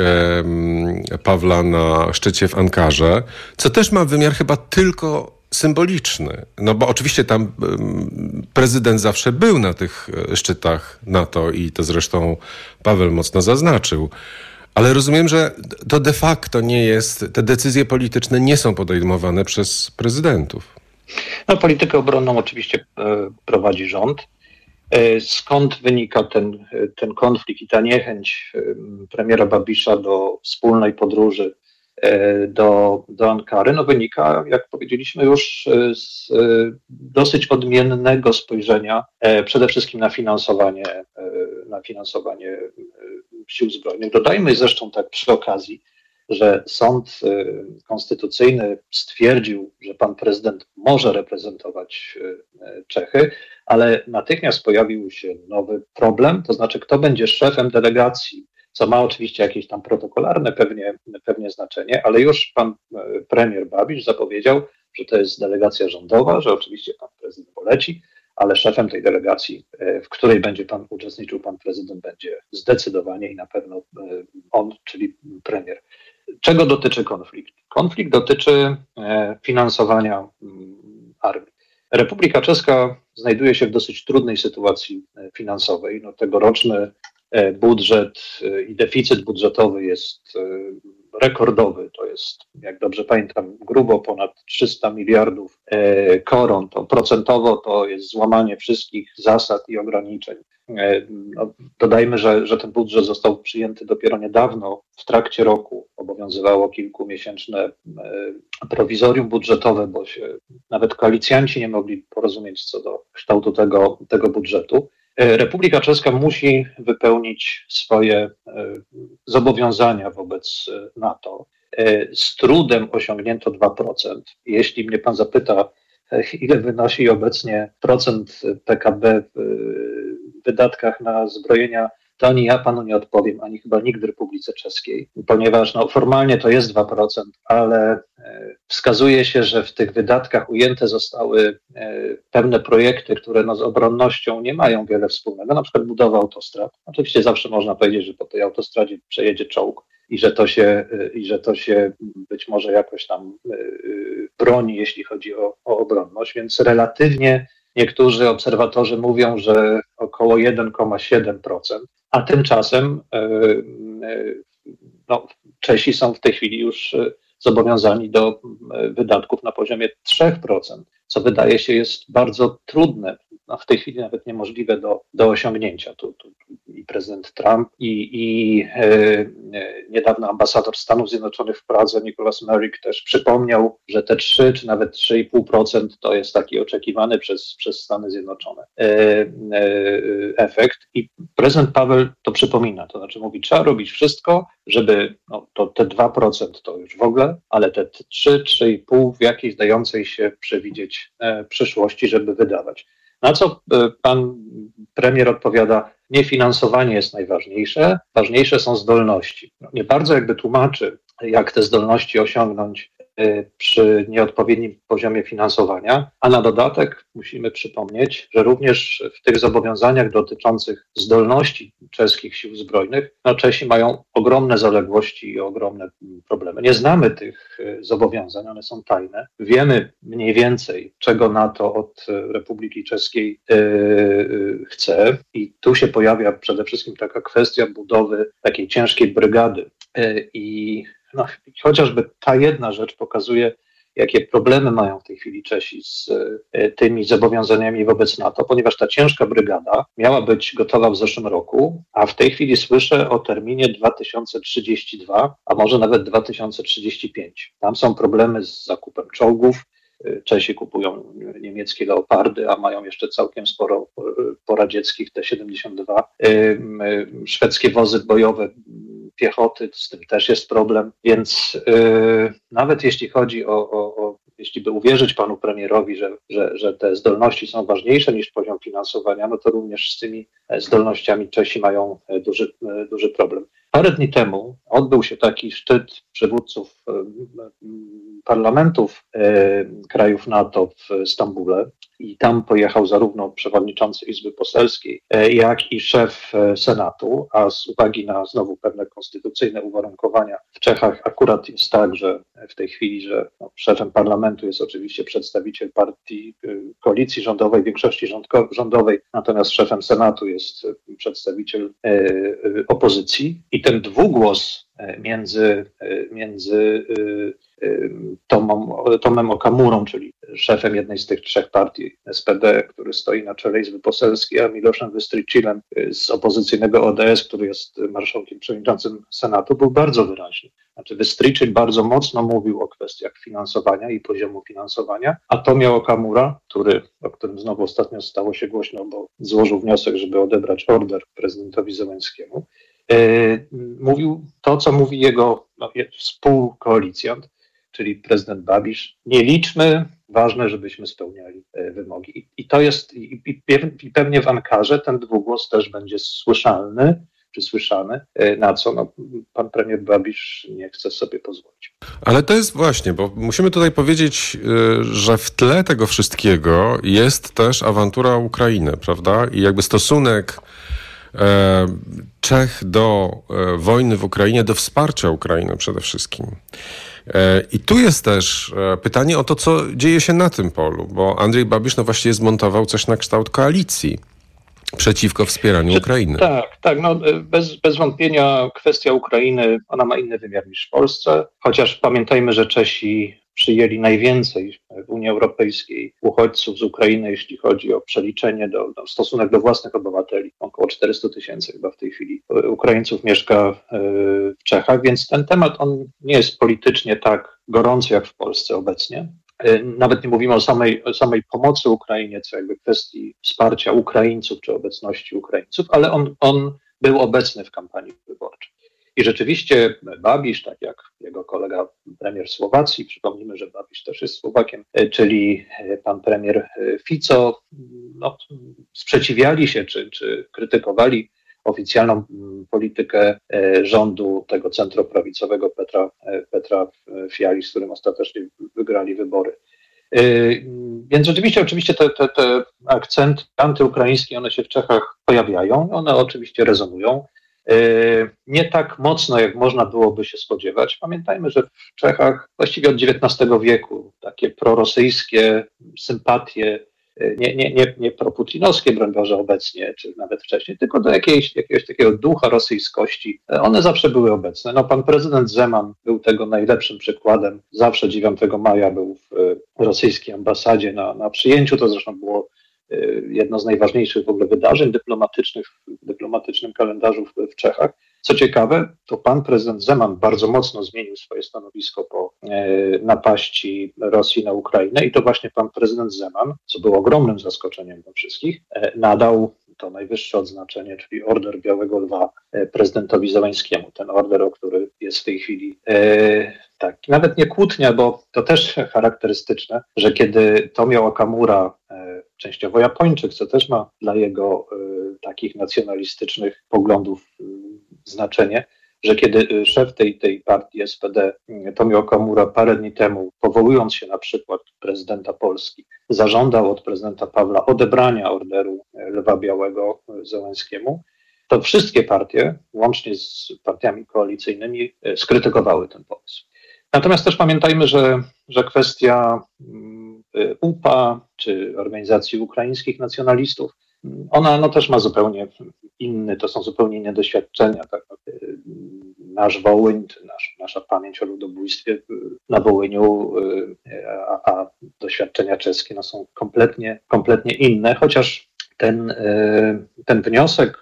e, Pawła na szczycie w Ankarze, co też ma wymiar chyba tylko symboliczny. No bo oczywiście tam e, prezydent zawsze był na tych szczytach NATO i to zresztą Paweł mocno zaznaczył. Ale rozumiem, że to de facto nie jest, te decyzje polityczne nie są podejmowane przez prezydentów. No, politykę obronną oczywiście e, prowadzi rząd. E, skąd wynika ten, ten konflikt i ta niechęć e, premiera Babisza do wspólnej podróży e, do, do Ankary? No, wynika, jak powiedzieliśmy już, e, z e, dosyć odmiennego spojrzenia e, przede wszystkim na finansowanie, e, na finansowanie e, sił zbrojnych. Dodajmy zresztą tak przy okazji, że sąd konstytucyjny stwierdził, że pan prezydent może reprezentować Czechy, ale natychmiast pojawił się nowy problem, to znaczy kto będzie szefem delegacji, co ma oczywiście jakieś tam protokolarne pewnie, pewnie znaczenie, ale już pan premier Babisz zapowiedział, że to jest delegacja rządowa, że oczywiście pan prezydent poleci, ale szefem tej delegacji, w której będzie pan uczestniczył, pan prezydent, będzie zdecydowanie i na pewno on, czyli premier. Czego dotyczy konflikt? Konflikt dotyczy finansowania armii. Republika Czeska znajduje się w dosyć trudnej sytuacji finansowej. No, tegoroczny budżet i deficyt budżetowy jest rekordowy. To jest, jak dobrze pamiętam, grubo ponad trzysta miliardów koron. To procentowo to jest złamanie wszystkich zasad i ograniczeń no, dodajmy, że, że ten budżet został przyjęty dopiero niedawno, w trakcie roku obowiązywało kilkumiesięczne prowizorium budżetowe, bo się nawet koalicjanci nie mogli porozumieć co do kształtu tego, tego budżetu. Republika Czeska musi wypełnić swoje zobowiązania wobec NATO. Z trudem osiągnięto dwa procent. Jeśli mnie pan zapyta, ile wynosi obecnie procent P K B w wydatkach na zbrojenia, to ani ja panu nie odpowiem, ani chyba nikt w Republice Czeskiej, ponieważ no, formalnie to jest dwa procent, ale wskazuje się, że w tych wydatkach ujęte zostały pewne projekty, które no, z obronnością nie mają wiele wspólnego, na przykład budowa autostrad. Oczywiście zawsze można powiedzieć, że po tej autostradzie przejedzie czołg i że to się, i że to się być może jakoś tam broni, jeśli chodzi o, o obronność, więc relatywnie niektórzy obserwatorzy mówią, że około jeden przecinek siedem procent, a tymczasem no, Czesi są w tej chwili już zobowiązani do wydatków na poziomie trzy procent, co wydaje się jest bardzo trudne, no w tej chwili nawet niemożliwe do, do osiągnięcia. Tu, tu, i prezydent Trump i, i e, e, niedawno ambasador Stanów Zjednoczonych w Pradze, Nicholas Merrick, też przypomniał, że te trzy czy nawet trzy i pół procent to jest taki oczekiwany przez, przez Stany Zjednoczone e, e, efekt. I prezydent Paweł to przypomina, to znaczy mówi, trzeba robić wszystko, żeby no, to te dwa procent to już w ogóle, ale te trzy, trzy i pół w jakiejś dającej się przewidzieć e, przyszłości, żeby wydawać. Na co pan premier odpowiada, nie finansowanie jest najważniejsze, ważniejsze są zdolności. No, nie bardzo jakby tłumaczy, jak te zdolności osiągnąć przy nieodpowiednim poziomie finansowania, a na dodatek musimy przypomnieć, że również w tych zobowiązaniach dotyczących zdolności czeskich sił zbrojnych, no Czesi mają ogromne zaległości i ogromne problemy. Nie znamy tych zobowiązań, one są tajne. Wiemy mniej więcej, czego NATO od Republiki Czeskiej yy, chce i tu się pojawia przede wszystkim taka kwestia budowy takiej ciężkiej brygady yy, i No, chociażby ta jedna rzecz pokazuje, jakie problemy mają w tej chwili Czesi z y, tymi zobowiązaniami wobec NATO, ponieważ ta ciężka brygada miała być gotowa w zeszłym roku, a w tej chwili słyszę o terminie dwa tysiące trzydziestym drugim, a może nawet dwa tysiące trzydziestym piątym. Tam są problemy z zakupem czołgów. Czesi kupują niemieckie Leopardy, a mają jeszcze całkiem sporo poradzieckich T siedemdziesiąt dwa. Szwedzkie wozy bojowe piechoty, z tym też jest problem, więc yy, nawet jeśli chodzi o, o, o, jeśli by uwierzyć panu premierowi, że, że, że te zdolności są ważniejsze niż poziom finansowania, no to również z tymi zdolnościami Czesi mają duży, duży problem. Parę dni temu odbył się taki szczyt przywódców parlamentów krajów NATO w Stambule i tam pojechał zarówno przewodniczący Izby Poselskiej, jak i szef Senatu, a z uwagi na znowu pewne konstytucyjne uwarunkowania w Czechach akurat jest tak, że w tej chwili, że no, szefem parlamentu jest oczywiście przedstawiciel partii koalicji rządowej, większości rządko- rządowej, natomiast szefem Senatu jest przedstawiciel e, opozycji i ten dwugłos między, między Tomem, Tomem Okamurą, czyli szefem jednej z tych trzech partii S P D, który stoi na czele Izby Poselskiej, a Miloszem Wystryczilem z opozycyjnego O D S, który jest marszałkiem przewodniczącym Senatu, był bardzo wyraźny. Znaczy Wystryczil bardzo mocno mówił o kwestiach finansowania i poziomu finansowania, a Tomio Okamura, który, o którym znowu ostatnio stało się głośno, bo złożył wniosek, żeby odebrać order prezydentowi Zełenskiemu, Yy, mówił to, co mówi jego no, współkoalicjant, czyli prezydent Babisz. Nie liczmy, ważne, żebyśmy spełniali y, wymogi. I, i to jest, i, i, i pewnie w Ankarze ten dwugłos też będzie słyszalny, czy słyszany, y, na co no, pan premier Babisz nie chce sobie pozwolić. Ale to jest właśnie, bo musimy tutaj powiedzieć, y, że w tle tego wszystkiego jest też awantura Ukrainy, prawda? I jakby stosunek Czech do wojny w Ukrainie, do wsparcia Ukrainy przede wszystkim. I tu jest też pytanie o to, co dzieje się na tym polu, bo Andrzej Babisz no właściwie zmontował coś na kształt koalicji przeciwko wspieraniu Ukrainy. Tak, tak. No bez, bez wątpienia kwestia Ukrainy, ona ma inny wymiar niż w Polsce, chociaż pamiętajmy, że Czesi przyjęli najwięcej w Unii Europejskiej uchodźców z Ukrainy, jeśli chodzi o przeliczenie do, do stosunek do własnych obywateli. Około czterysta tysięcy chyba w tej chwili Ukraińców mieszka w Czechach, więc ten temat on nie jest politycznie tak gorący jak w Polsce obecnie. Nawet nie mówimy o samej, o samej pomocy Ukrainie, co jakby kwestii wsparcia Ukraińców czy obecności Ukraińców, ale on, on był obecny w kampanii wyborczej. I rzeczywiście Babiš, tak jak jego kolega premier Słowacji, przypomnijmy, że Babiš też jest Słowakiem, czyli pan premier Fico, no, sprzeciwiali się czy, czy krytykowali oficjalną politykę rządu tego centroprawicowego Petra, Petra Fiali, z którym ostatecznie wygrali wybory. Więc rzeczywiście, oczywiście te, te, te akcenty antyukraińskie, one się w Czechach pojawiają, one oczywiście rezonują. Nie tak mocno, jak można byłoby się spodziewać. Pamiętajmy, że w Czechach właściwie od dziewiętnastego wieku takie prorosyjskie sympatie, nie, nie, nie, nie proputinowskie, broń Boże, obecnie, czy nawet wcześniej, tylko do jakiejś, jakiegoś takiego ducha rosyjskości, one zawsze były obecne. No, pan prezydent Zeman był tego najlepszym przykładem. Zawsze dziewiątego maja był w rosyjskiej ambasadzie na, na przyjęciu, to zresztą było jedno z najważniejszych w ogóle wydarzeń dyplomatycznych w dyplomatycznym kalendarzu w, w Czechach. Co ciekawe, to pan prezydent Zeman bardzo mocno zmienił swoje stanowisko po e, napaści Rosji na Ukrainę i to właśnie pan prezydent Zeman, co było ogromnym zaskoczeniem dla wszystkich, e, nadał to najwyższe odznaczenie, czyli Order Białego Lwa e, prezydentowi Zełańskiemu. Ten order, o który jest w tej chwili e, tak, nawet nie kłótnia, bo to też charakterystyczne, że kiedy Tomio Okamura, e, częściowo Japończyk, co też ma dla jego e, takich nacjonalistycznych poglądów e, znaczenie, że kiedy szef tej, tej partii S P D, Tomio Okamura, parę dni temu, powołując się na przykład prezydenta Polski, zażądał od prezydenta Pawła odebrania orderu Lwa Białego Zełańskiemu, to wszystkie partie, łącznie z partiami koalicyjnymi, skrytykowały ten pomysł. Natomiast też pamiętajmy, że, że kwestia U P A czy organizacji ukraińskich nacjonalistów, ona no, też ma zupełnie inny, to są zupełnie inne doświadczenia. Tak? Nasz Wołyń, nasz, nasza pamięć o ludobójstwie na Wołyniu, a, a doświadczenia czeskie no, są kompletnie, kompletnie inne, chociaż ten, ten wniosek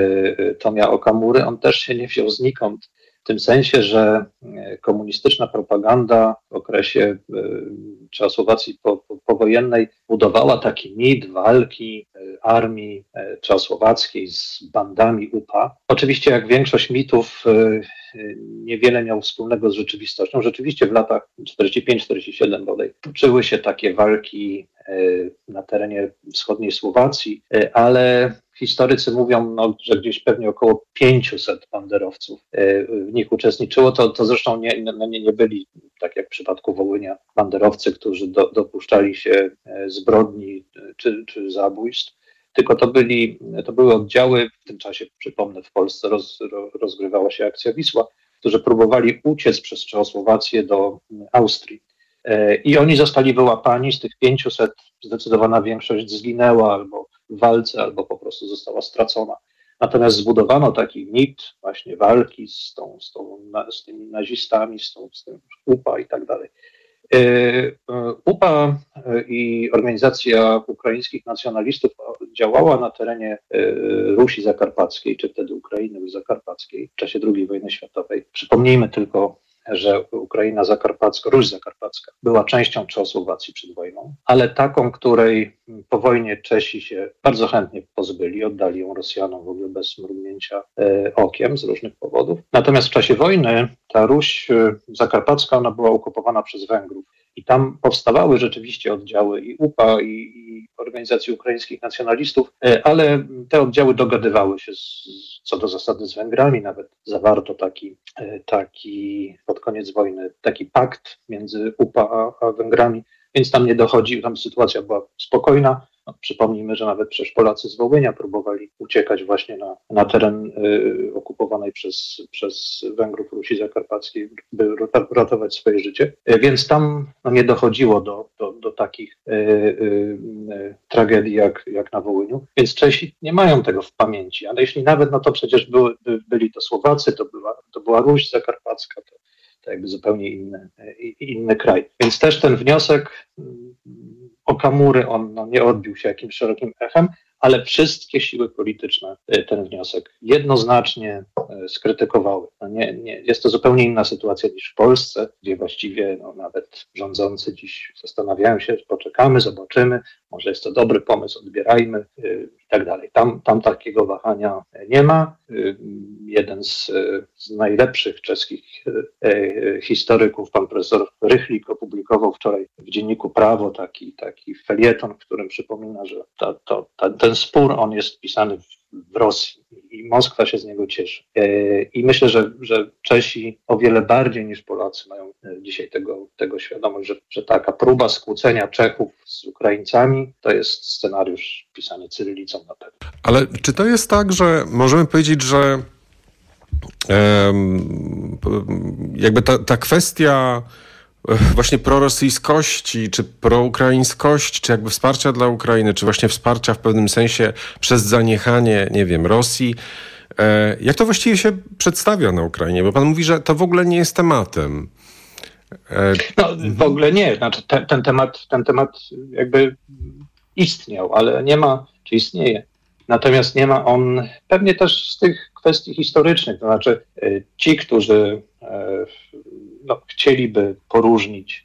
Tomia Okamury, on też się nie wziął znikąd, w tym sensie, że komunistyczna propaganda w okresie Czechosłowacji po, po, powojennej budowała taki mit walki armii czechosłowackiej z bandami U P A. Oczywiście jak większość mitów niewiele miał wspólnego z rzeczywistością. Rzeczywiście w latach czterdziestym piątym czterdziestym siódmym bodaj toczyły się takie walki na terenie wschodniej Słowacji, ale historycy mówią, no, że gdzieś pewnie około pięciuset banderowców w nich uczestniczyło. To, to zresztą nie, no, nie, nie byli, tak jak w przypadku Wołynia, banderowcy, którzy do, dopuszczali się zbrodni czy, czy zabójstw, tylko to, byli, to były oddziały, w tym czasie, przypomnę, w Polsce roz, rozgrywała się akcja Wisła, którzy próbowali uciec przez Czechosłowację do Austrii. I oni zostali wyłapani, z tych pięciuset zdecydowana większość zginęła albo w walce, albo po prostu została stracona. Natomiast zbudowano taki mit właśnie walki z, tą, z, tą, z tymi nazistami, z, tą, z tym U P A i tak dalej. U P A i Organizacja Ukraińskich Nacjonalistów działała na terenie Rusi Zakarpackiej, czy wtedy Ukrainy Zakarpackiej w czasie drugiej wojny światowej. Przypomnijmy tylko, że Ukraina Zakarpacka, Ruś Zakarpacka była częścią Czechosłowacji przed wojną, ale taką, której po wojnie Czesi się bardzo chętnie pozbyli, oddali ją Rosjanom w ogóle bez mrugnięcia e, okiem z różnych powodów. Natomiast w czasie wojny ta Ruś Zakarpacka, ona była okupowana przez Węgrów i tam powstawały rzeczywiście oddziały i U P A, i, i Organizacji Ukraińskich Nacjonalistów, e, ale te oddziały dogadywały się z, co do zasady z Węgrami, nawet zawarto taki, e, taki pod koniec wojny, taki pakt między U P A a, a Węgrami, więc tam nie dochodzi, tam sytuacja była spokojna. No, przypomnijmy, że nawet przecież Polacy z Wołynia próbowali uciekać właśnie na, na teren y, okupowanej przez, przez Węgrów Rusi Zakarpackiej, by ratować swoje życie. Y, więc tam no, nie dochodziło do, do, do takich y, y, y, tragedii jak, jak na Wołyniu. Więc Czesi nie mają tego w pamięci, ale jeśli nawet, no to przecież były, by, byli to Słowacy, to była, to była Ruś Zakarpacka, to to jakby zupełnie inny, inny kraj. Więc też ten wniosek Okamury, on no, nie odbił się jakimś szerokim echem, ale wszystkie siły polityczne ten wniosek jednoznacznie skrytykowały. No nie, nie, jest to zupełnie inna sytuacja niż w Polsce, gdzie właściwie no, nawet rządzący dziś zastanawiają się, poczekamy, zobaczymy, może jest to dobry pomysł, odbierajmy yy, i tak dalej. Tam, tam takiego wahania nie ma. Yy, jeden z, z najlepszych czeskich yy, historyków, pan profesor Rychlik, opublikował wczoraj w dzienniku Prawo taki, taki felieton, w którym przypomina, że ta, to, ta, ten spór, on jest pisany w, w Rosji i Moskwa się z niego cieszy. Yy, I myślę, że, że Czesi o wiele bardziej niż Polacy mają dzisiaj tego, tego świadomość, że, że taka próba skłócenia Czechów z Ukraińcami to jest scenariusz pisany cyrylicą na pewno. Ale czy to jest tak, że możemy powiedzieć, że um, jakby ta, ta kwestia właśnie prorosyjskości, czy proukraińskości, czy jakby wsparcia dla Ukrainy, czy właśnie wsparcia w pewnym sensie przez zaniechanie, nie wiem, Rosji, jak to właściwie się przedstawia na Ukrainie? Bo pan mówi, że to w ogóle nie jest tematem. No w ogóle nie. Znaczy ten, ten temat, ten temat jakby istniał, ale nie ma, czy istnieje. Natomiast nie ma on pewnie też z tych kwestii historycznych. To znaczy ci, którzy no, chcieliby poróżnić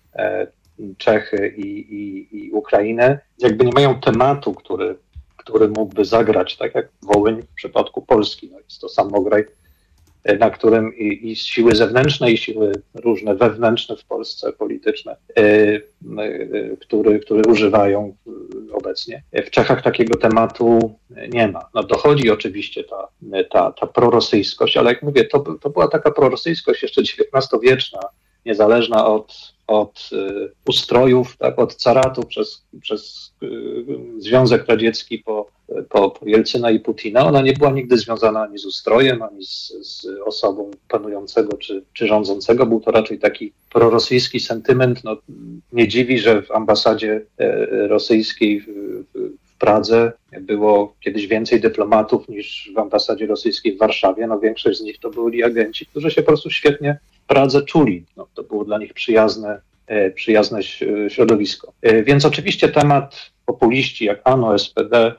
Czechy i, i, i Ukrainę, jakby nie mają tematu, który, który mógłby zagrać, tak jak Wołyń w przypadku Polski. No, jest to samograj, na którym i, i siły zewnętrzne, i siły różne wewnętrzne w Polsce, polityczne, y, y, który, które używają obecnie. W Czechach takiego tematu nie ma. No, dochodzi oczywiście ta, ta, ta prorosyjskość, ale jak mówię, to, to była taka prorosyjskość jeszcze dziewiętnastowieczna, niezależna od, od y, ustrojów, tak, od caratu przez, przez y, Związek Radziecki po, po, po Jelcyna i Putina. Ona nie była nigdy związana ani z ustrojem, ani z, z osobą panującego czy, czy rządzącego. Był to raczej taki prorosyjski sentyment. No, nie dziwi, że w ambasadzie y, rosyjskiej w, w, w Pradze było kiedyś więcej dyplomatów niż w ambasadzie rosyjskiej w Warszawie. No, większość z nich to byli agenci, którzy się po prostu świetnie w Pradze czuli. No, to było dla nich przyjazne, e, przyjazne środowisko. E, więc oczywiście temat populiści jak ANO, S P D,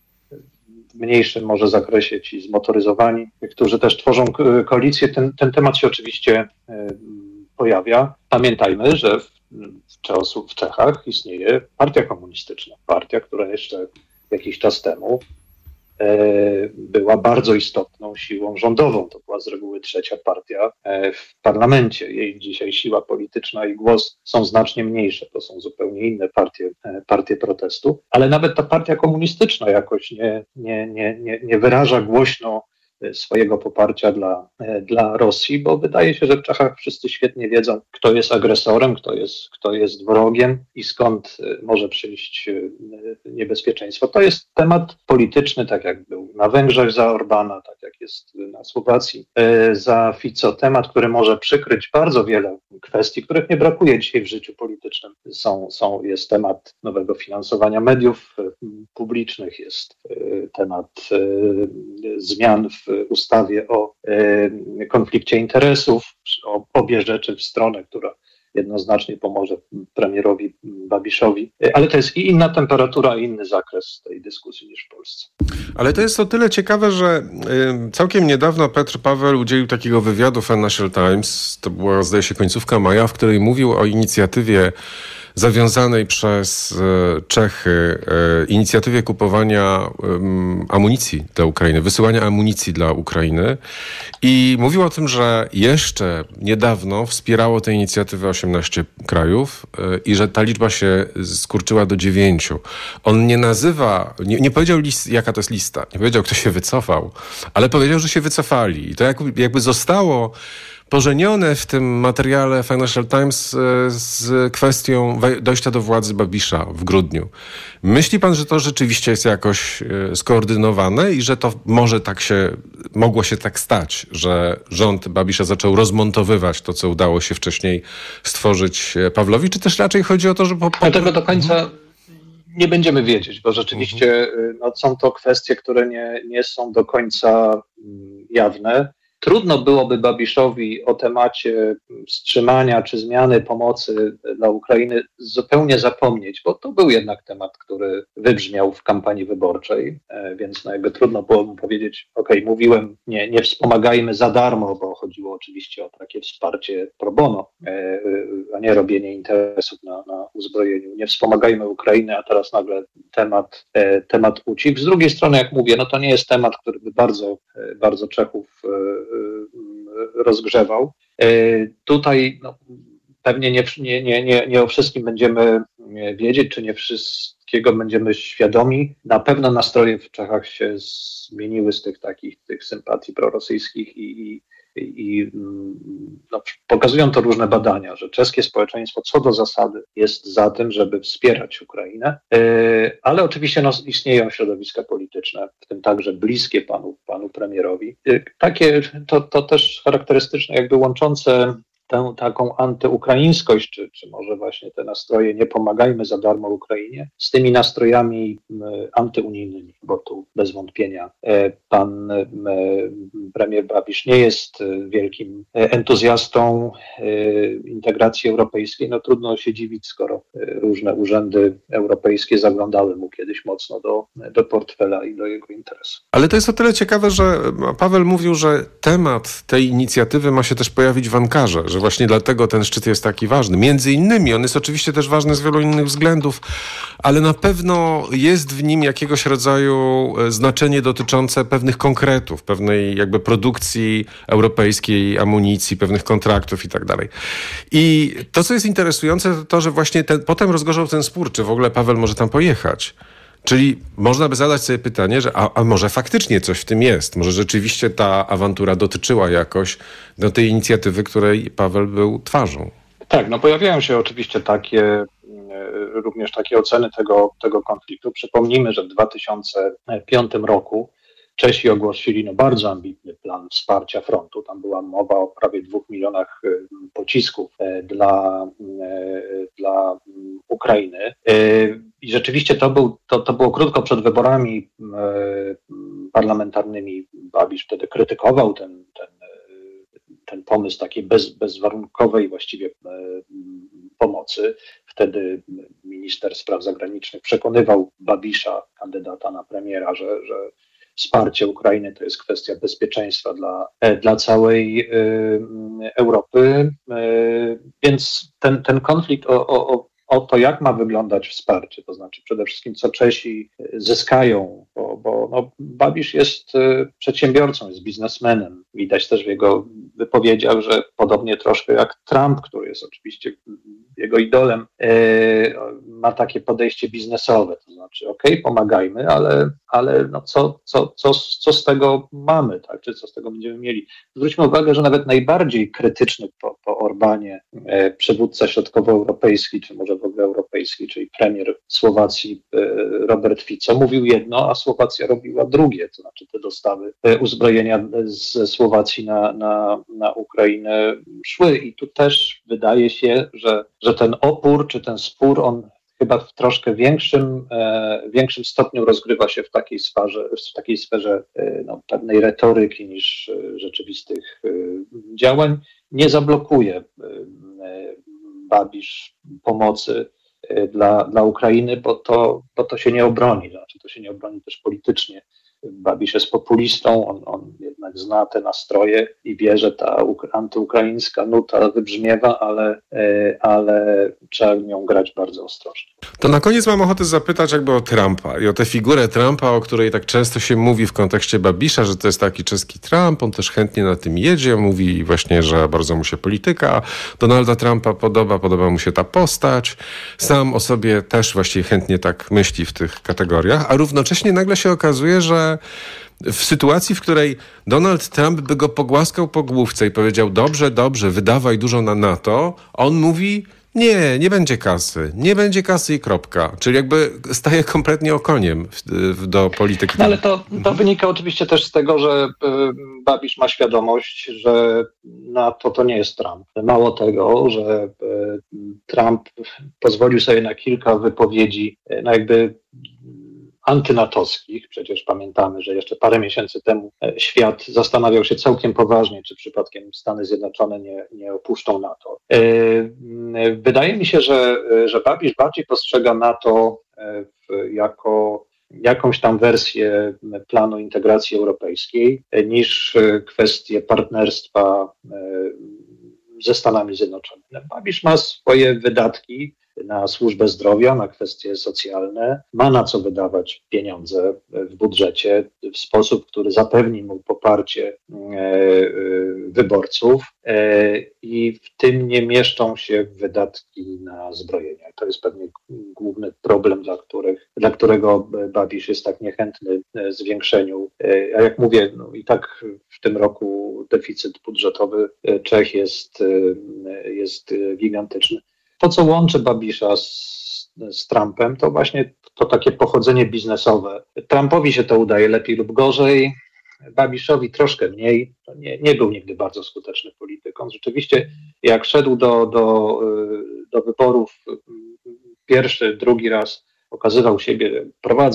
w mniejszym może zakresie ci zmotoryzowani, którzy też tworzą koalicję, ten, ten temat się oczywiście e, pojawia. Pamiętajmy, że w, w, w Czechach istnieje partia komunistyczna, partia, która jeszcze jakiś czas temu była bardzo istotną siłą rządową. To była z reguły trzecia partia w parlamencie. Jej dzisiaj siła polityczna i głos są znacznie mniejsze. To są zupełnie inne partie, partie protestu. Ale nawet ta partia komunistyczna jakoś nie, nie, nie, nie, nie wyraża głośno swojego poparcia dla, dla Rosji, bo wydaje się, że w Czechach wszyscy świetnie wiedzą, kto jest agresorem, kto jest, kto jest wrogiem i skąd może przyjść niebezpieczeństwo. To jest temat polityczny, tak jak był na Węgrzech za Orbana, tak jak jest na Słowacji za Fico. Temat, który może przykryć bardzo wiele kwestii, których nie brakuje dzisiaj w życiu politycznym. Są, są, jest temat nowego finansowania mediów publicznych, jest temat zmian w ustawie o e, konflikcie interesów, o obie rzeczy w stronę, która jednoznacznie pomoże premierowi Babiszowi. Ale to jest i inna temperatura, i inny zakres tej dyskusji niż w Polsce. Ale to jest o tyle ciekawe, że y, całkiem niedawno Petr Paweł udzielił takiego wywiadu Financial Times, to była zdaje się końcówka maja, w której mówił o inicjatywie zawiązanej przez Czechy, inicjatywie kupowania amunicji dla Ukrainy, wysyłania amunicji dla Ukrainy i mówił o tym, że jeszcze niedawno wspierało tę inicjatywę osiemnaście krajów i że ta liczba się skurczyła do dziewięciu. On nie nazywa, nie, nie powiedział list, jaka to jest lista, nie powiedział, kto się wycofał, ale powiedział, że się wycofali i to jakby, jakby zostało pożenione w tym materiale Financial Times z kwestią dojścia do władzy Babisza w grudniu. Myśli pan, że to rzeczywiście jest jakoś skoordynowane i że to może tak się, mogło się tak stać, że rząd Babisza zaczął rozmontowywać to, co udało się wcześniej stworzyć Pawlowi, czy też raczej chodzi o to, że... Po, po... Tego do końca nie będziemy wiedzieć, bo rzeczywiście no, są to kwestie, które nie, nie są do końca jawne. trudno byłoby Babiszowi o temacie wstrzymania czy zmiany pomocy dla Ukrainy zupełnie zapomnieć, bo to był jednak temat, który wybrzmiał w kampanii wyborczej, więc no jakby trudno było mu powiedzieć, okej, okay, mówiłem, nie, nie wspomagajmy za darmo, bo chodziło oczywiście o takie wsparcie pro bono, a nie robienie interesów na, na uzbrojeniu. Nie wspomagajmy Ukrainy, a teraz nagle temat, temat ucichł. Z drugiej strony, jak mówię, no to nie jest temat, który by bardzo, bardzo Czechów rozgrzewał. Tutaj no, pewnie nie, nie, nie, nie o wszystkim będziemy wiedzieć, czy nie wszystkiego będziemy świadomi. Na pewno nastroje w Czechach się zmieniły z tych takich tych sympatii prorosyjskich i, i, i no, pokazują to różne badania, że czeskie społeczeństwo co do zasady jest za tym, żeby wspierać Ukrainę, ale oczywiście no, istnieją środowiska polityczne, w tym także bliskie panu, panu premierowi. Takie to, to też charakterystyczne, jakby łączące tę taką antyukraińskość, czy, czy może właśnie te nastroje nie pomagajmy za darmo Ukrainie, z tymi nastrojami antyunijnymi, bo tu bez wątpienia pan premier Babisz nie jest wielkim entuzjastą integracji europejskiej. No trudno się dziwić, skoro różne urzędy europejskie zaglądały mu kiedyś mocno do, do portfela i do jego interesu. Ale to jest o tyle ciekawe, że Paweł mówił, że temat tej inicjatywy ma się też pojawić w Ankarze, że właśnie dlatego ten szczyt jest taki ważny. Między innymi, on jest oczywiście też ważny z wielu innych względów, ale na pewno jest w nim jakiegoś rodzaju znaczenie dotyczące pewnych konkretów, pewnej jakby produkcji europejskiej, amunicji, pewnych kontraktów i tak dalej. I to, co jest interesujące, to to, że właśnie ten, potem rozgorzał ten spór, czy w ogóle Paweł może tam pojechać. Czyli można by zadać sobie pytanie, że a, a może faktycznie coś w tym jest? Może rzeczywiście ta awantura dotyczyła jakoś do tej inicjatywy, której Paweł był twarzą? Tak, no pojawiają się oczywiście takie, również takie oceny tego, tego konfliktu. Przypomnijmy, że w dwa tysiące piątym roku Czesi ogłosili no, bardzo ambitny plan wsparcia frontu. Tam była mowa o prawie dwóch milionach pocisków dla, dla Ukrainy. I rzeczywiście to, był, to, to było krótko przed wyborami parlamentarnymi. Babisz wtedy krytykował ten, ten, ten pomysł takiej bez, bezwarunkowej właściwie pomocy. Wtedy minister spraw zagranicznych przekonywał Babisza, kandydata na premiera, że, że wsparcie Ukrainy to jest kwestia bezpieczeństwa dla, dla całej y, Europy, y, więc ten, ten konflikt o, o, o to, jak ma wyglądać wsparcie, to znaczy przede wszystkim co Czesi zyskają, bo, bo no, Babisz jest y, przedsiębiorcą, jest biznesmenem. Widać też w jego wypowiedziach, że podobnie troszkę jak Trump, który jest oczywiście jego idolem, y, ma takie podejście biznesowe, to znaczy okej, okay, pomagajmy, ale, ale no co, co, co, co z tego mamy, tak? Czy co z tego będziemy mieli? Zwróćmy uwagę, że nawet najbardziej krytyczny po, po Orbanie e, przywódca środkowoeuropejski, czy może w ogóle europejski, czyli premier Słowacji e, Robert Fico, mówił jedno, a Słowacja robiła drugie, to znaczy te dostawy e, uzbrojenia ze Słowacji na, na, na Ukrainę szły i tu też wydaje się, że, że ten opór, czy ten spór, on chyba w troszkę większym, e, większym stopniu rozgrywa się w takiej sferze, w takiej sferze e, no, pewnej retoryki niż e, rzeczywistych e, działań. Nie zablokuje e, Babisz pomocy e, dla, dla Ukrainy, bo to, bo to się nie obroni, znaczy to się nie obroni też politycznie. Babisz jest populistą, on, on jednak zna te nastroje i wie, że ta antyukraińska nuta wybrzmiewa, ale, ale trzeba nią grać bardzo ostrożnie. To na koniec mam ochotę zapytać jakby o Trumpa i o tę figurę Trumpa, o której tak często się mówi w kontekście Babisza, że to jest taki czeski Trump, on też chętnie na tym jedzie, mówi właśnie, że bardzo mu się polityka Donalda Trumpa podoba, podoba mu się ta postać, sam o sobie też właściwie chętnie tak myśli w tych kategoriach, a równocześnie nagle się okazuje, że w sytuacji, w której Donald Trump by go pogłaskał po główce i powiedział dobrze, dobrze, wydawaj dużo na NATO, on mówi nie, nie będzie kasy, nie będzie kasy i kropka. Czyli jakby staje kompletnie okoniem w, w, do polityki. No ale to, to wynika oczywiście też z tego, że y, Babisz ma świadomość, że NATO to nie jest Trump. Mało tego, że y, Trump pozwolił sobie na kilka wypowiedzi, no jakby antynatowskich. Przecież pamiętamy, że jeszcze parę miesięcy temu świat zastanawiał się całkiem poważnie, czy przypadkiem Stany Zjednoczone nie, nie opuszczą NATO. Wydaje mi się, że, że Babisz bardziej postrzega NATO jako jakąś tam wersję planu integracji europejskiej niż kwestię partnerstwa ze Stanami Zjednoczonymi. Babisz ma swoje wydatki na służbę zdrowia, na kwestie socjalne, ma na co wydawać pieniądze w budżecie w sposób, który zapewni mu poparcie wyborców i w tym nie mieszczą się wydatki na zbrojenia. To jest pewnie główny problem, dla, których, dla którego Babisz jest tak niechętny zwiększeniu. A jak mówię, no i tak w tym roku deficyt budżetowy Czech jest, jest gigantyczny. To, co łączy Babisza z, z Trumpem, to właśnie to takie pochodzenie biznesowe. Trumpowi się to udaje lepiej lub gorzej, Babiszowi troszkę mniej. Nie, nie był nigdy bardzo skuteczny polityką. Rzeczywiście, jak szedł do, do, do wyborów pierwszy, drugi raz, okazywał siebie, prowadząc